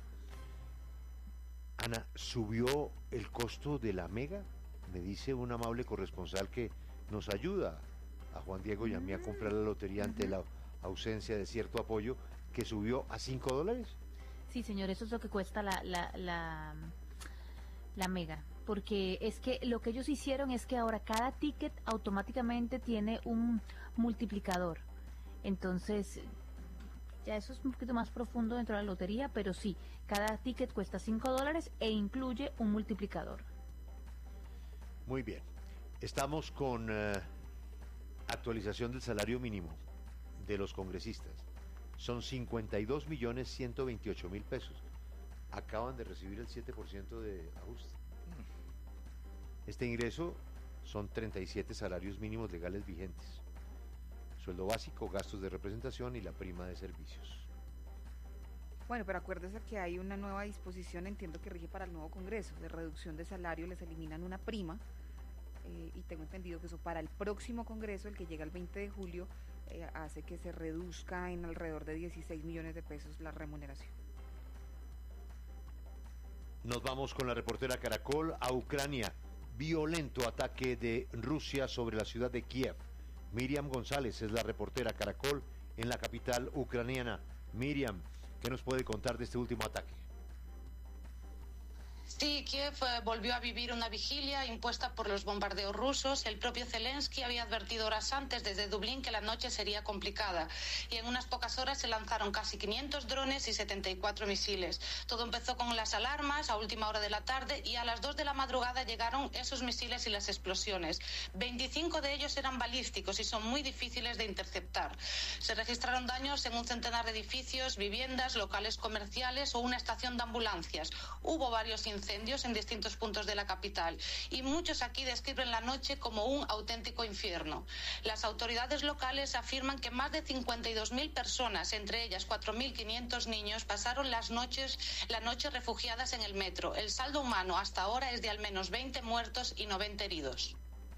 Ana, ¿subió el costo de la mega? Me dice un amable corresponsal que nos ayuda a Juan Diego y a mí a comprar la lotería ante la ausencia de cierto apoyo, que subió a cinco dólares. Sí, señor, eso es lo que cuesta la, la, la, la mega. Porque es que lo que ellos hicieron es que ahora cada ticket automáticamente tiene un multiplicador. Entonces, ya eso es un poquito más profundo dentro de la lotería, pero sí, cada ticket cuesta cinco dólares e incluye un multiplicador. Muy bien. Estamos con uh, actualización del salario mínimo de los congresistas. Son cincuenta y dos millones ciento veintiocho mil pesos. Acaban de recibir el siete por ciento de ajuste. Este ingreso son treinta y siete salarios mínimos legales vigentes. Sueldo básico, gastos de representación y la prima de servicios. Bueno, pero acuérdese que hay una nueva disposición, entiendo que rige para el nuevo Congreso, de reducción de salario, les eliminan una prima, eh, y tengo entendido que eso para el próximo Congreso, el que llega el veinte de julio, eh, hace que se reduzca en alrededor de dieciséis millones de pesos la remuneración. Nos vamos con la reportera Caracol a Ucrania. Violento ataque de Rusia sobre la ciudad de Kiev. Miriam González es la reportera Caracol en la capital ucraniana. Miriam, ¿qué nos puede contar de este último ataque? Sí, Kiev eh, volvió a vivir una vigilia impuesta por los bombardeos rusos. El propio Zelensky había advertido horas antes desde Dublín que la noche sería complicada y en unas pocas horas se lanzaron casi quinientos drones y setenta y cuatro misiles. Todo empezó con las alarmas a última hora de la tarde y a las dos de la madrugada llegaron esos misiles y las explosiones. veinticinco de ellos eran balísticos y son muy difíciles de interceptar. Se registraron daños en un centenar de edificios, viviendas, locales comerciales o una estación de ambulancias. Hubo varios incendios en distintos puntos de la capital y muchos aquí describen la noche como un auténtico infierno. Las autoridades locales afirman que más de cincuenta y dos mil personas, entre ellas cuatro mil quinientos niños, pasaron las noches, la noche refugiadas en el metro. El saldo humano hasta ahora es de al menos veinte muertos y noventa heridos.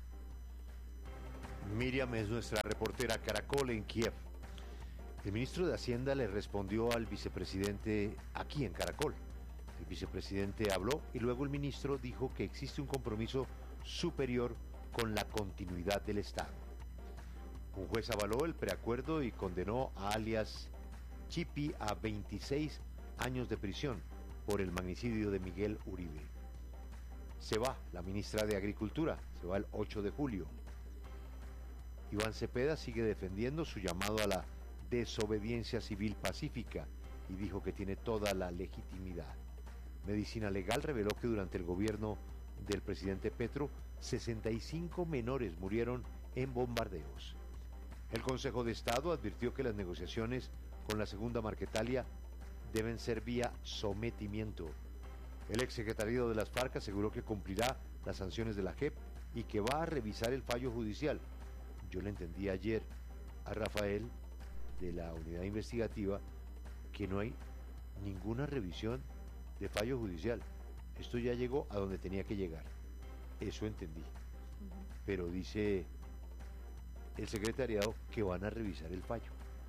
Miriam es nuestra reportera Caracol en Kiev. El ministro de Hacienda le respondió al vicepresidente aquí en Caracol. El vicepresidente habló y luego el ministro dijo que existe un compromiso superior con la continuidad del Estado. Un juez avaló el preacuerdo y condenó a alias Chipi a veintiséis años de prisión por el magnicidio de Miguel Uribe. Se va la ministra de Agricultura, se va el ocho de julio. Iván Cepeda sigue defendiendo su llamado a la desobediencia civil pacífica y dijo que tiene toda la legitimidad. Medicina Legal reveló que durante el gobierno del presidente Petro, sesenta y cinco menores murieron en bombardeos. El Consejo de Estado advirtió que las negociaciones con la segunda Marquetalia deben ser vía sometimiento. El exsecretario de las FARC aseguró que cumplirá las sanciones de la J E P y que va a revisar el fallo judicial. Yo le entendí ayer a Rafael de la unidad investigativa que no hay ninguna revisión de fallo judicial. Esto ya llegó a donde tenía que llegar. Eso entendí. Pero dice el secretariado que van a revisar el fallo.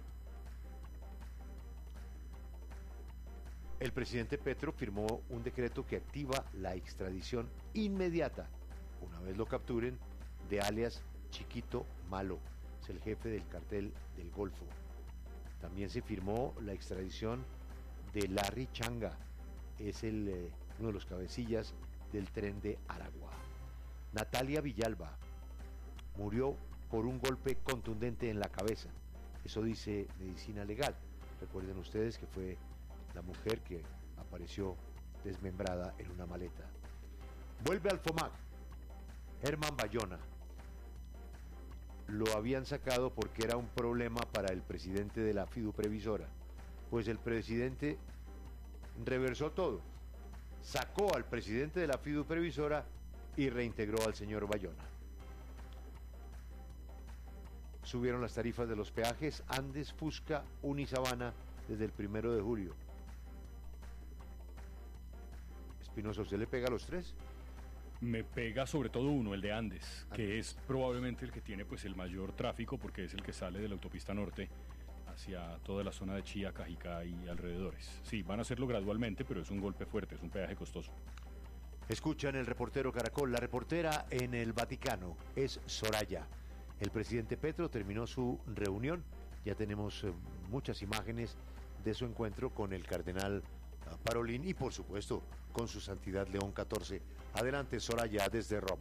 El presidente Petro firmó un decreto que activa la extradición inmediata, una vez lo capturen, de alias Chiquito Malo, es el jefe del cartel del Golfo. También se firmó la extradición de Larry Changa, es el, eh, uno de los cabecillas del tren de Aragua. Natalia Villalba murió por un golpe contundente en la cabeza, eso dice Medicina Legal. Recuerden ustedes que fue la mujer que apareció desmembrada en una maleta. Vuelve al FOMAC. Herman Bayona. Lo habían sacado porque era un problema para el presidente de la Fiduprevisora. Pues el presidente reversó todo. Sacó al presidente de la Fiduprevisora y reintegró al señor Bayona. Subieron las tarifas de los peajes Andes, Fusca, Unisabana desde el primero de julio. Espinosa, ¿usted le pega a los tres? Me pega sobre todo uno, el de Andes, que es probablemente el que tiene pues el mayor tráfico porque es el que sale de la autopista norte hacia toda la zona de Chía, Cajicá y alrededores. Sí, van a hacerlo gradualmente, pero es un golpe fuerte, es un peaje costoso. Escuchan el reportero Caracol. La reportera en el Vaticano es Soraya. El presidente Petro terminó su reunión. Ya tenemos eh, muchas imágenes de su encuentro con el cardenal uh, Parolin y por supuesto con su santidad León catorce. Adelante, Soraya, desde Roma.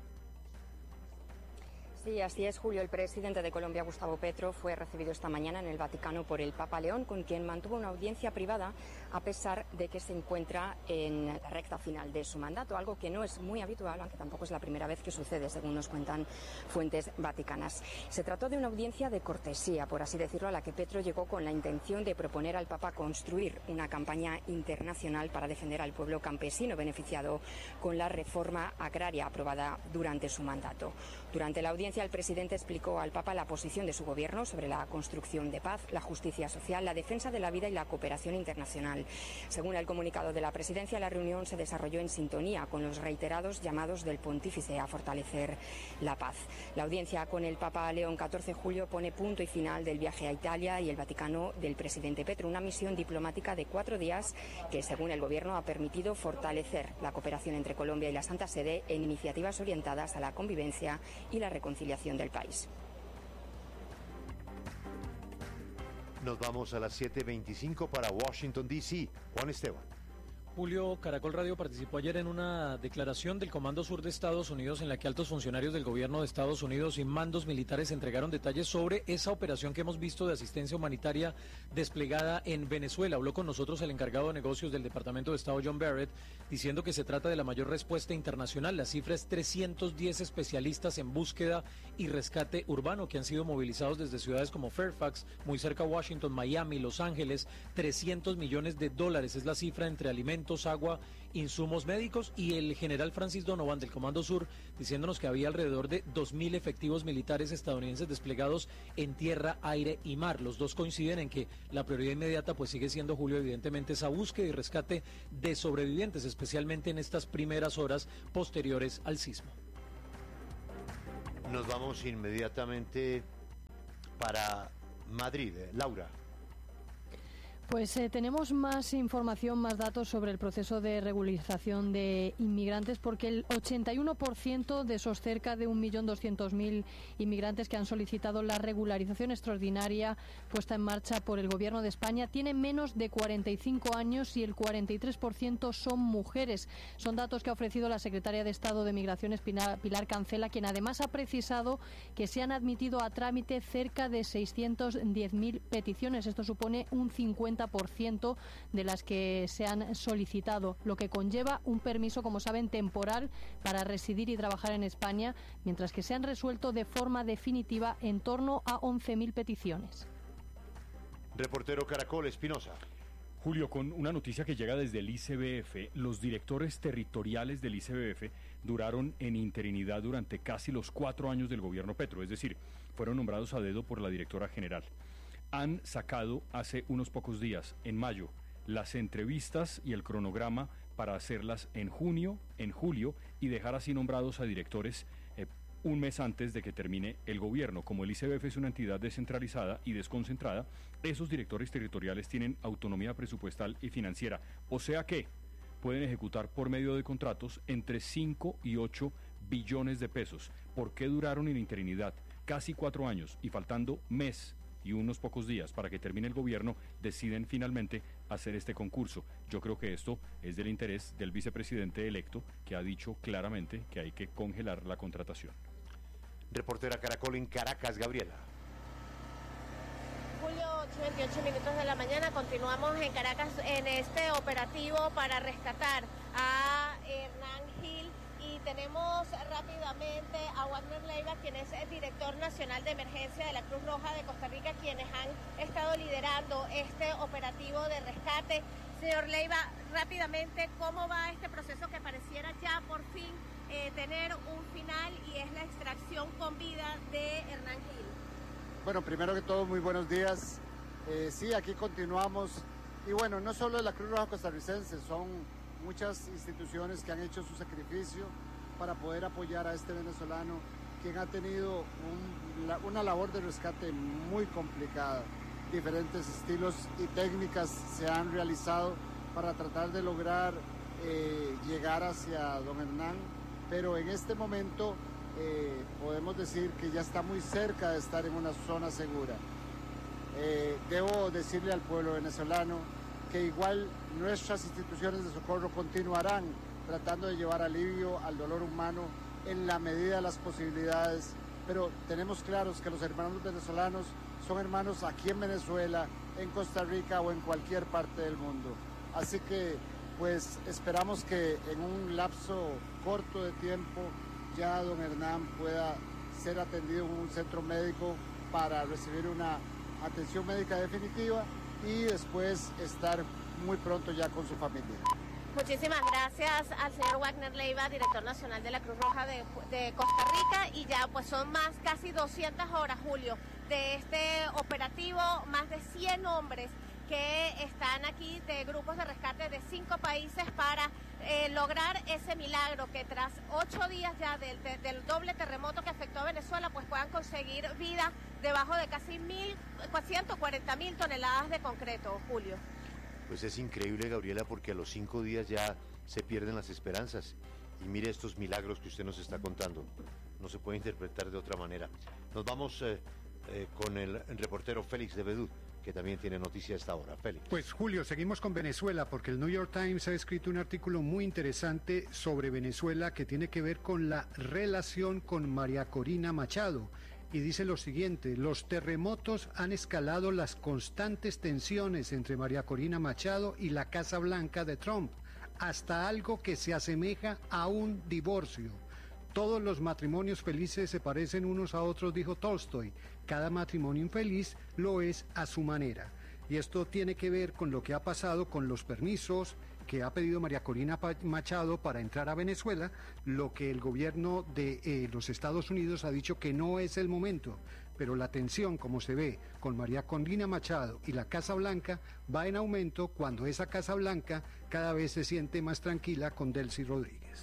Sí, así es, Julio. El presidente de Colombia, Gustavo Petro, fue recibido esta mañana en el Vaticano por el Papa León, con quien mantuvo una audiencia privada a pesar de que se encuentra en la recta final de su mandato, algo que no es muy habitual, aunque tampoco es la primera vez que sucede, según nos cuentan fuentes vaticanas. Se trató de una audiencia de cortesía, por así decirlo, a la que Petro llegó con la intención de proponer al Papa construir una campaña internacional para defender al pueblo campesino beneficiado con la reforma agraria aprobada durante su mandato. Durante la audiencia, el presidente explicó al Papa la posición de su gobierno sobre la construcción de paz, la justicia social, la defensa de la vida y la cooperación internacional. Según el comunicado de la presidencia, la reunión se desarrolló en sintonía con los reiterados llamados del pontífice a fortalecer la paz. La audiencia con el Papa León catorce de julio pone punto y final del viaje a Italia y el Vaticano del presidente Petro, una misión diplomática de cuatro días que, según el gobierno, ha permitido fortalecer la cooperación entre Colombia y la Santa Sede en iniciativas orientadas a la convivencia y la reconciliación del país. Nos vamos a las siete veinticinco para Washington, D C Juan Esteban. Julio, Caracol Radio participó ayer en una declaración del Comando Sur de Estados Unidos en la que altos funcionarios del gobierno de Estados Unidos y mandos militares entregaron detalles sobre esa operación que hemos visto de asistencia humanitaria desplegada en Venezuela. Habló con nosotros el encargado de negocios del Departamento de Estado, John Barrett, diciendo que se trata de la mayor respuesta internacional. La cifra es trescientos diez especialistas en búsqueda y rescate urbano que han sido movilizados desde ciudades como Fairfax, muy cerca a Washington, Miami, Los Ángeles. trescientos millones de dólares es la cifra entre alimentos, agua, insumos médicos, y el general Francis Donovan del Comando Sur diciéndonos que había alrededor de dos mil efectivos militares estadounidenses desplegados en tierra, aire y mar. Los dos coinciden en que la prioridad inmediata pues sigue siendo, Julio, evidentemente esa búsqueda y rescate de sobrevivientes, especialmente en estas primeras horas posteriores al sismo. Nos vamos inmediatamente para Madrid. Laura. Pues eh, tenemos más información, más datos sobre el proceso de regularización de inmigrantes, porque el ochenta y uno por ciento de esos cerca de un millón doscientos mil inmigrantes que han solicitado la regularización extraordinaria puesta en marcha por el Gobierno de España tienen menos de cuarenta y cinco años y el cuarenta y tres por ciento son mujeres. Son datos que ha ofrecido la secretaria de Estado de Migraciones, Pilar Cancela, quien además ha precisado que se han admitido a trámite cerca de seiscientos diez mil peticiones. Esto supone un cincuenta por ciento de las que se han solicitado, lo que conlleva un permiso, como saben, temporal para residir y trabajar en España, mientras que se han resuelto de forma definitiva en torno a once mil peticiones. Reportero Caracol, Espinosa. Julio, con una noticia que llega desde el I C B F, los directores territoriales del I C B F duraron en interinidad durante casi los cuatro años del gobierno Petro, es decir, fueron nombrados a dedo por la directora general. Han sacado hace unos pocos días, en mayo, las entrevistas y el cronograma para hacerlas en junio, en julio, y dejar así nombrados a directores eh, un mes antes de que termine el gobierno. Como el I C B F es una entidad descentralizada y desconcentrada, esos directores territoriales tienen autonomía presupuestal y financiera, o sea que pueden ejecutar por medio de contratos entre cinco y ocho billones de pesos. ¿Por qué duraron en interinidad casi cuatro años y faltando mes y unos pocos días para que termine el gobierno, deciden finalmente hacer este concurso? Yo creo que esto es del interés del vicepresidente electo, que ha dicho claramente que hay que congelar la contratación. Reportera Caracol en Caracas, Gabriela. Julio, ocho y veintiocho minutos de la mañana, continuamos en Caracas en este operativo para rescatar a Hernán Gil. Y tenemos rápidamente a Wagner Leiva, quien es el director nacional de emergencia de la Cruz Roja de Costa Rica, quienes han estado liderando este operativo de rescate. Señor Leiva, rápidamente, ¿cómo va este proceso que pareciera ya por fin eh, tener un final, y es la extracción con vida de Hernán Gil? Bueno, primero que todo, muy buenos días. Eh, sí, aquí continuamos. Y bueno, no solo la Cruz Roja costarricense, son muchas instituciones que han hecho su sacrificio para poder apoyar a este venezolano, quien ha tenido un, la, una labor de rescate muy complicada. Diferentes estilos y técnicas se han realizado para tratar de lograr eh, llegar hacia don Hernán, pero en este momento eh, podemos decir que ya está muy cerca de estar en una zona segura. Eh, debo decirle al pueblo venezolano que igual nuestras instituciones de socorro continuarán tratando de llevar alivio al dolor humano en la medida de las posibilidades, pero tenemos claros que los hermanos venezolanos son hermanos aquí en Venezuela, en Costa Rica o en cualquier parte del mundo. Así que pues esperamos que en un lapso corto de tiempo ya don Hernán pueda ser atendido en un centro médico para recibir una atención médica definitiva y después estar muy pronto ya con su familia. Muchísimas gracias al señor Wagner Leiva, director nacional de la Cruz Roja de, de Costa Rica, y ya pues son más, casi doscientas horas, Julio, de este operativo, más de cien hombres que están aquí de grupos de rescate de cinco países para eh, lograr ese milagro, que tras ocho días ya del, de, del doble terremoto que afectó a Venezuela, pues puedan conseguir vida debajo de casi mil, ciento cuarenta mil toneladas de concreto, Julio. Pues es increíble, Gabriela, porque a los cinco días ya se pierden las esperanzas. Y mire estos milagros que usted nos está contando. No se puede interpretar de otra manera. Nos vamos eh, eh, con el reportero Félix de Bedú, que también tiene noticia a esta hora. Félix. Pues Julio, seguimos con Venezuela porque el New York Times ha escrito un artículo muy interesante sobre Venezuela que tiene que ver con la relación con María Corina Machado. Y dice lo siguiente: los terremotos han escalado las constantes tensiones entre María Corina Machado y la Casa Blanca de Trump, hasta algo que se asemeja a un divorcio. Todos los matrimonios felices se parecen unos a otros, dijo Tolstoy. Cada matrimonio infeliz lo es a su manera. Y esto tiene que ver con lo que ha pasado con los permisos que ha pedido María Corina Machado para entrar a Venezuela, lo que el gobierno de eh, los Estados Unidos ha dicho que no es el momento. Pero la tensión, como se ve con María Corina Machado y la Casa Blanca, va en aumento cuando esa Casa Blanca cada vez se siente más tranquila con Delcy Rodríguez.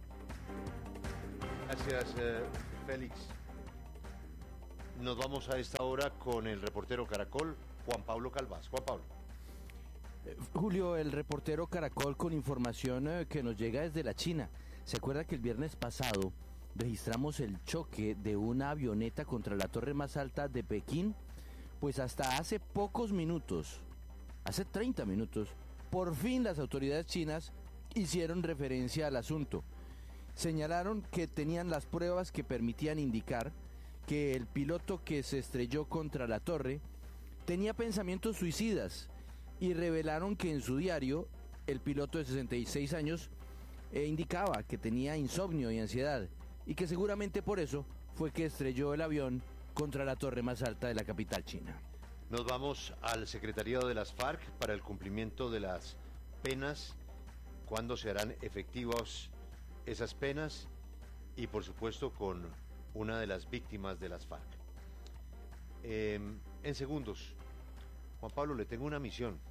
Gracias, eh, Félix. Nos vamos a esta hora con el reportero Caracol, Juan Pablo Calvás. Juan Pablo. Eh, Julio, el reportero Caracol con información eh, que nos llega desde la China. ¿Se acuerda que el viernes pasado registramos el choque de una avioneta contra la torre más alta de Pekín? Pues hasta hace pocos minutos, hace treinta minutos, por fin las autoridades chinas hicieron referencia al asunto. Señalaron que tenían las pruebas que permitían indicar que el piloto que se estrelló contra la torre tenía pensamientos suicidas y revelaron que en su diario el piloto de sesenta y seis años eh, indicaba que tenía insomnio y ansiedad y que seguramente por eso fue que estrelló el avión contra la torre más alta de la capital china. Nos vamos al secretariado de las FARC para el cumplimiento de las penas, cuándo se harán efectivos esas penas y por supuesto con una de las víctimas de las FARC. Eh, en segundos, Juan Pablo, le tengo una misión.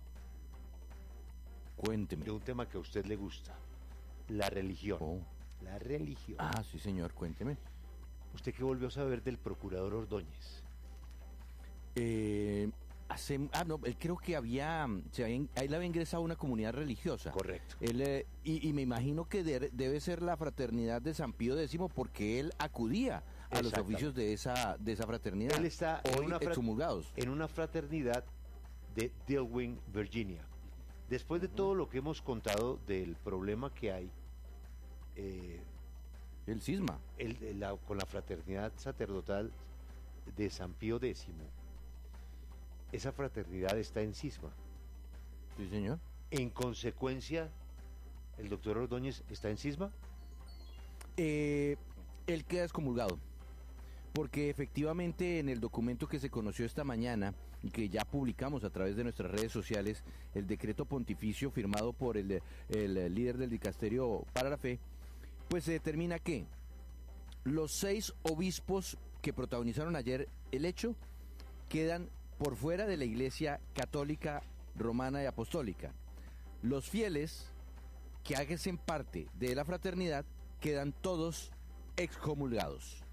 Cuénteme. De un tema que a usted le gusta, la religión. Oh. La religión. Ah, sí señor, cuénteme. ¿Usted qué volvió a saber del procurador Ordóñez? Eh... Hace, ah, no, él creo que había, se había, él había ingresado a una comunidad religiosa. Correcto. Él, eh, y, y me imagino que de, debe ser la fraternidad de San Pío X, porque él acudía a los oficios de esa, de esa fraternidad. Él está hoy en una, excomulgados. en una fraternidad de Dillwyn, Virginia. Después de uh-huh. todo lo que hemos contado del problema que hay, eh, el cisma, el, la, con la fraternidad sacerdotal de San Pío X, esa fraternidad está en cisma. Sí, señor. En consecuencia, ¿el doctor Ordóñez está en cisma? Eh, él queda excomulgado, porque efectivamente en el documento que se conoció esta mañana y que ya publicamos a través de nuestras redes sociales, el decreto pontificio firmado por el, el líder del dicasterio para la fe, pues se determina que los seis obispos que protagonizaron ayer el hecho quedan por fuera de la Iglesia Católica, Romana y Apostólica. Los fieles que hacen parte de la fraternidad quedan todos excomulgados.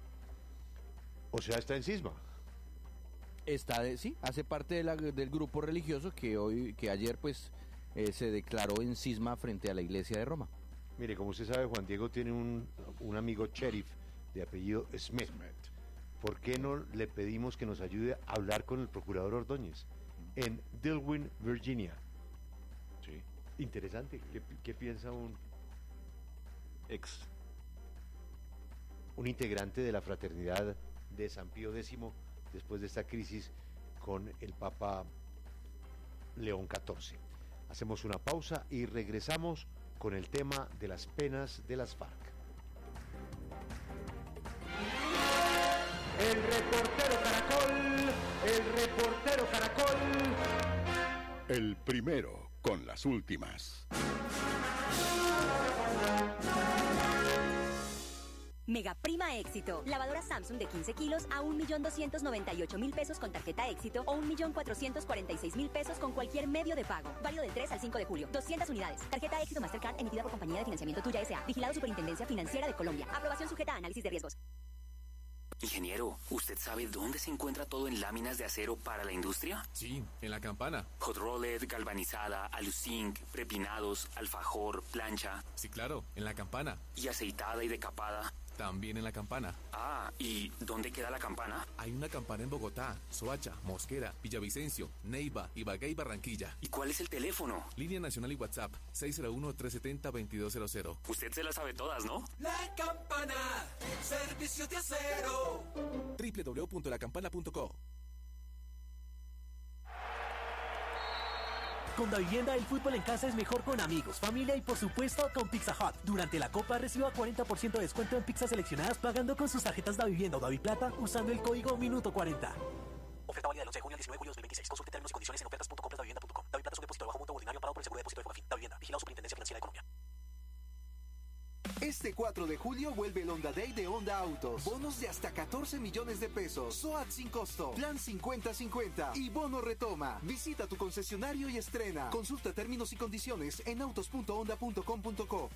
O sea, está en cisma. Está de, sí, hace parte de la, del grupo religioso que hoy, que ayer pues eh, se declaró en cisma frente a la Iglesia de Roma. Mire, como usted sabe, Juan Diego tiene un, un amigo sheriff de apellido Smith. ¿Por qué no le pedimos que nos ayude a hablar con el procurador Ordóñez en Dillwyn, Virginia? Sí. Interesante. ¿Qué, qué piensa un ex, un integrante de la fraternidad de San Pío X después de esta crisis con el Papa León catorce? Hacemos una pausa y regresamos con el tema de las penas de las FARC. El reportero Caracol, el reportero Caracol. El primero con las últimas. Mega Prima Éxito. Lavadora Samsung de quince kilos a un millón doscientos noventa y ocho mil pesos con tarjeta Éxito o un millón cuatrocientos cuarenta y seis mil pesos con cualquier medio de pago. Válido del tres al cinco de julio. doscientas unidades. Tarjeta Éxito Mastercard emitida por Compañía de Financiamiento Tuya S A. Vigilado Superintendencia Financiera de Colombia. Aprobación sujeta a análisis de riesgos. Ingeniero, ¿usted sabe dónde se encuentra todo en láminas de acero para la industria? Sí, en La Campana. Hot rolled, galvanizada, aluzinc, prepinados, alfajor, plancha. Sí, claro, en La Campana. ¿Y aceitada y decapada? también en La Campana. Ah, ¿y dónde queda La Campana? Hay una campana en Bogotá, Soacha, Mosquera, Villavicencio, Neiva, Ibagué y Barranquilla. ¿Y cuál es el teléfono? Línea nacional y WhatsApp, seis cero uno, tres siete cero, dos dos cero cero. Usted se las sabe todas, ¿no? La Campana, servicio de acero. doble u doble u doble u punto la campana punto co. Con Davivienda, el fútbol en casa es mejor con amigos, familia y por supuesto con Pizza Hut. Durante la Copa reciba cuarenta por ciento de descuento en pizzas seleccionadas pagando con sus tarjetas Davivienda o Daviplata usando el código Minuto cuarenta. Oferta válida del once de junio al diecinueve de julio de dos mil veintiséis. Consulte términos y condiciones en ofertas punto compras davivienda punto com. Daviplata es un depósito de bajo monto ordinario pagado por el Seguro de Depósito de Fogafín. Davivienda, vigilado Superintendencia Financiera de Colombia. Este cuatro de julio vuelve el Honda Day de Honda Autos. Bonos de hasta catorce millones de pesos. SOAT sin costo. Plan cincuenta cincuenta. Y bono retoma. Visita tu concesionario y estrena. Consulta términos y condiciones en autos punto honda punto com punto co.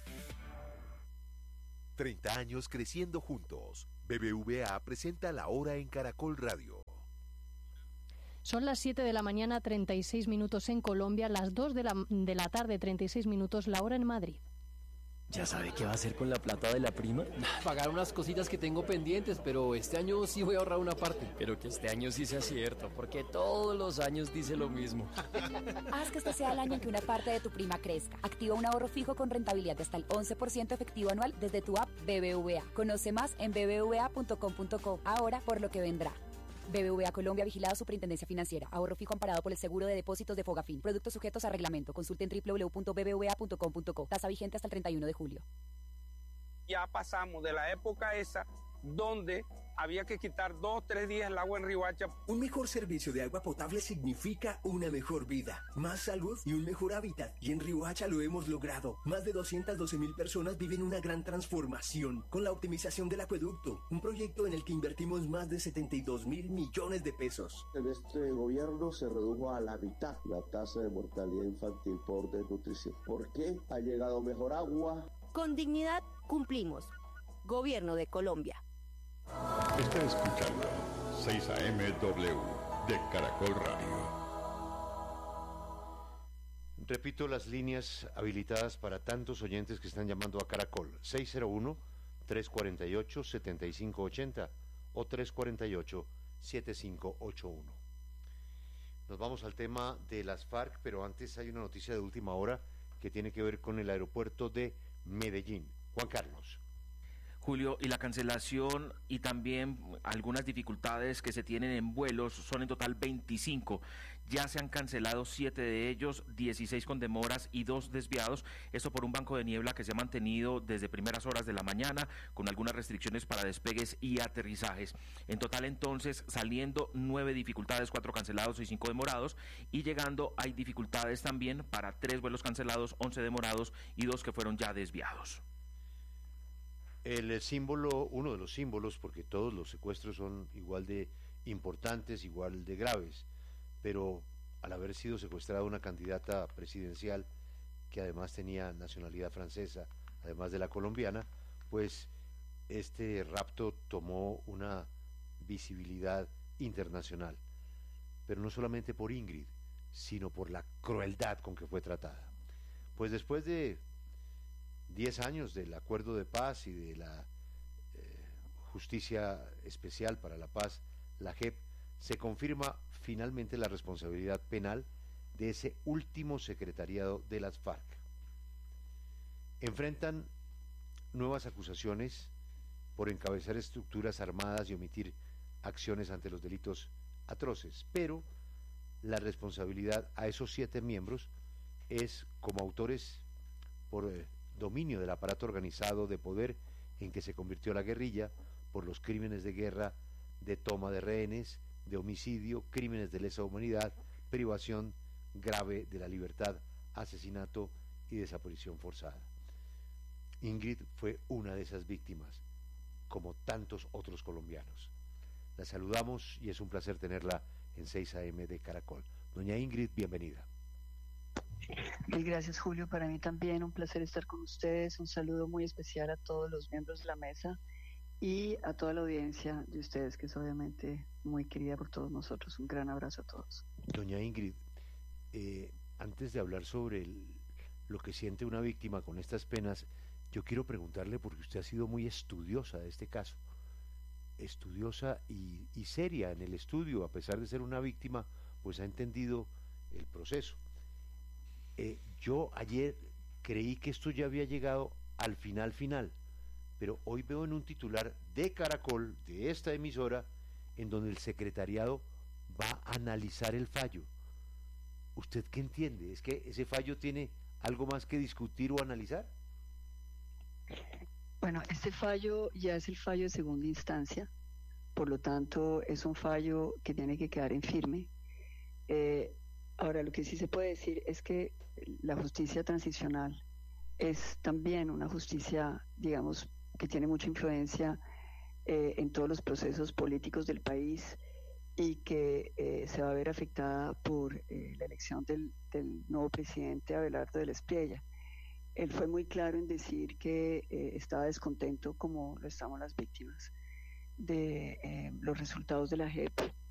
treinta años creciendo juntos. B B V A presenta La Hora en Caracol Radio. Son las siete de la mañana, treinta y seis minutos en Colombia, las dos de la, de la tarde, treinta y seis minutos, la hora en Madrid. ¿Ya sabe qué va a hacer con la plata de la prima? Pagar unas cositas que tengo pendientes, pero este año sí voy a ahorrar una parte. Pero que este año sí sea cierto, porque todos los años dice lo mismo. Haz que este sea el año en que una parte de tu prima crezca. Activa un ahorro fijo con rentabilidad de hasta el once por ciento efectivo anual desde tu app B B V A. Conoce más en b b v a punto com punto co. Ahora por lo que vendrá. B B V A Colombia, vigilado Superintendencia Financiera. Ahorro fijo amparado por el Seguro de Depósitos de Fogafín. Productos sujetos a reglamento. Consulte en doble u doble u doble u punto b b v a punto com punto co. Tasa vigente hasta el treinta y uno de julio. Ya pasamos de la época esa donde había que quitar dos, tres días el agua en Riohacha. Un mejor servicio de agua potable significa una mejor vida, más salud y un mejor hábitat. Y en Riohacha lo hemos logrado. Más de doscientas doce mil personas viven una gran transformación con la optimización del acueducto, un proyecto en el que invertimos más de setenta y dos mil millones de pesos. En este gobierno se redujo a la mitad la tasa de mortalidad infantil por desnutrición. ¿Por qué? Ha llegado mejor agua. Con dignidad cumplimos. Gobierno de Colombia. Está escuchando seis A M W de Caracol Radio. Repito las líneas habilitadas para tantos oyentes que están llamando a Caracol. seis cero uno, tres cuatro ocho, siete cinco ocho cero o tres cuatro ocho, siete cinco ocho uno. Nos vamos al tema de las FARC, pero antes hay una noticia de última hora que tiene que ver con el aeropuerto de Medellín. Juan Carlos. Julio, y la cancelación y también algunas dificultades que se tienen en vuelos, son en total veinticinco. Ya se han cancelado siete de ellos, dieciséis con demoras y dos desviados. Esto por un banco de niebla que se ha mantenido desde primeras horas de la mañana, con algunas restricciones para despegues y aterrizajes. En total, entonces, saliendo nueve dificultades, cuatro cancelados y cinco demorados. Y llegando, hay dificultades también para tres vuelos cancelados, once demorados y dos que fueron ya desviados. El símbolo, uno de los símbolos, porque todos los secuestros son igual de importantes, igual de graves, pero al haber sido secuestrada una candidata presidencial que además tenía nacionalidad francesa, además de la colombiana, pues este rapto tomó una visibilidad internacional, pero no solamente por Ingrid, sino por la crueldad con que fue tratada. Pues después de diez años del acuerdo de paz y de la eh, justicia especial para la paz, la J E P, se confirma finalmente la responsabilidad penal de ese último secretariado de las FARC. Enfrentan nuevas acusaciones por encabezar estructuras armadas y omitir acciones ante los delitos atroces, pero la responsabilidad a esos siete miembros es como autores por eh, dominio del aparato organizado de poder en que se convirtió la guerrilla, por los crímenes de guerra, de toma de rehenes, de homicidio, crímenes de lesa humanidad, privación grave de la libertad, asesinato y desaparición forzada. Ingrid fue una de esas víctimas, como tantos otros colombianos. La saludamos y es un placer tenerla en seis A M de Caracol. Doña Ingrid, bienvenida. Mil gracias, Julio. Para mí también un placer estar con ustedes. Un saludo muy especial a todos los miembros de la mesa y a toda la audiencia de ustedes, que es obviamente muy querida por todos nosotros. Un gran abrazo a todos. Doña Ingrid, eh, antes de hablar sobre el, lo que siente una víctima con estas penas, yo quiero preguntarle, porque usted ha sido muy estudiosa de este caso, estudiosa y, y seria en el estudio, a pesar de ser una víctima, pues ha entendido el proceso. Eh, yo ayer creí que esto ya había llegado al final final, pero hoy veo en un titular de Caracol, de esta emisora, en donde el secretariado va a analizar el fallo. ¿Usted qué entiende? ¿Es que ese fallo tiene algo más que discutir o analizar? Bueno, este fallo ya es el fallo de segunda instancia, por lo tanto es un fallo que tiene que quedar en firme. Eh, ahora, lo que sí se puede decir es que la justicia transicional es también una justicia, digamos, que tiene mucha influencia eh, en todos los procesos políticos del país y que eh, se va a ver afectada por eh, la elección del, del nuevo presidente Abelardo del Espriella. Él fue muy claro en decir que eh, estaba descontento, como lo estamos las víctimas, de eh, los resultados de la J E P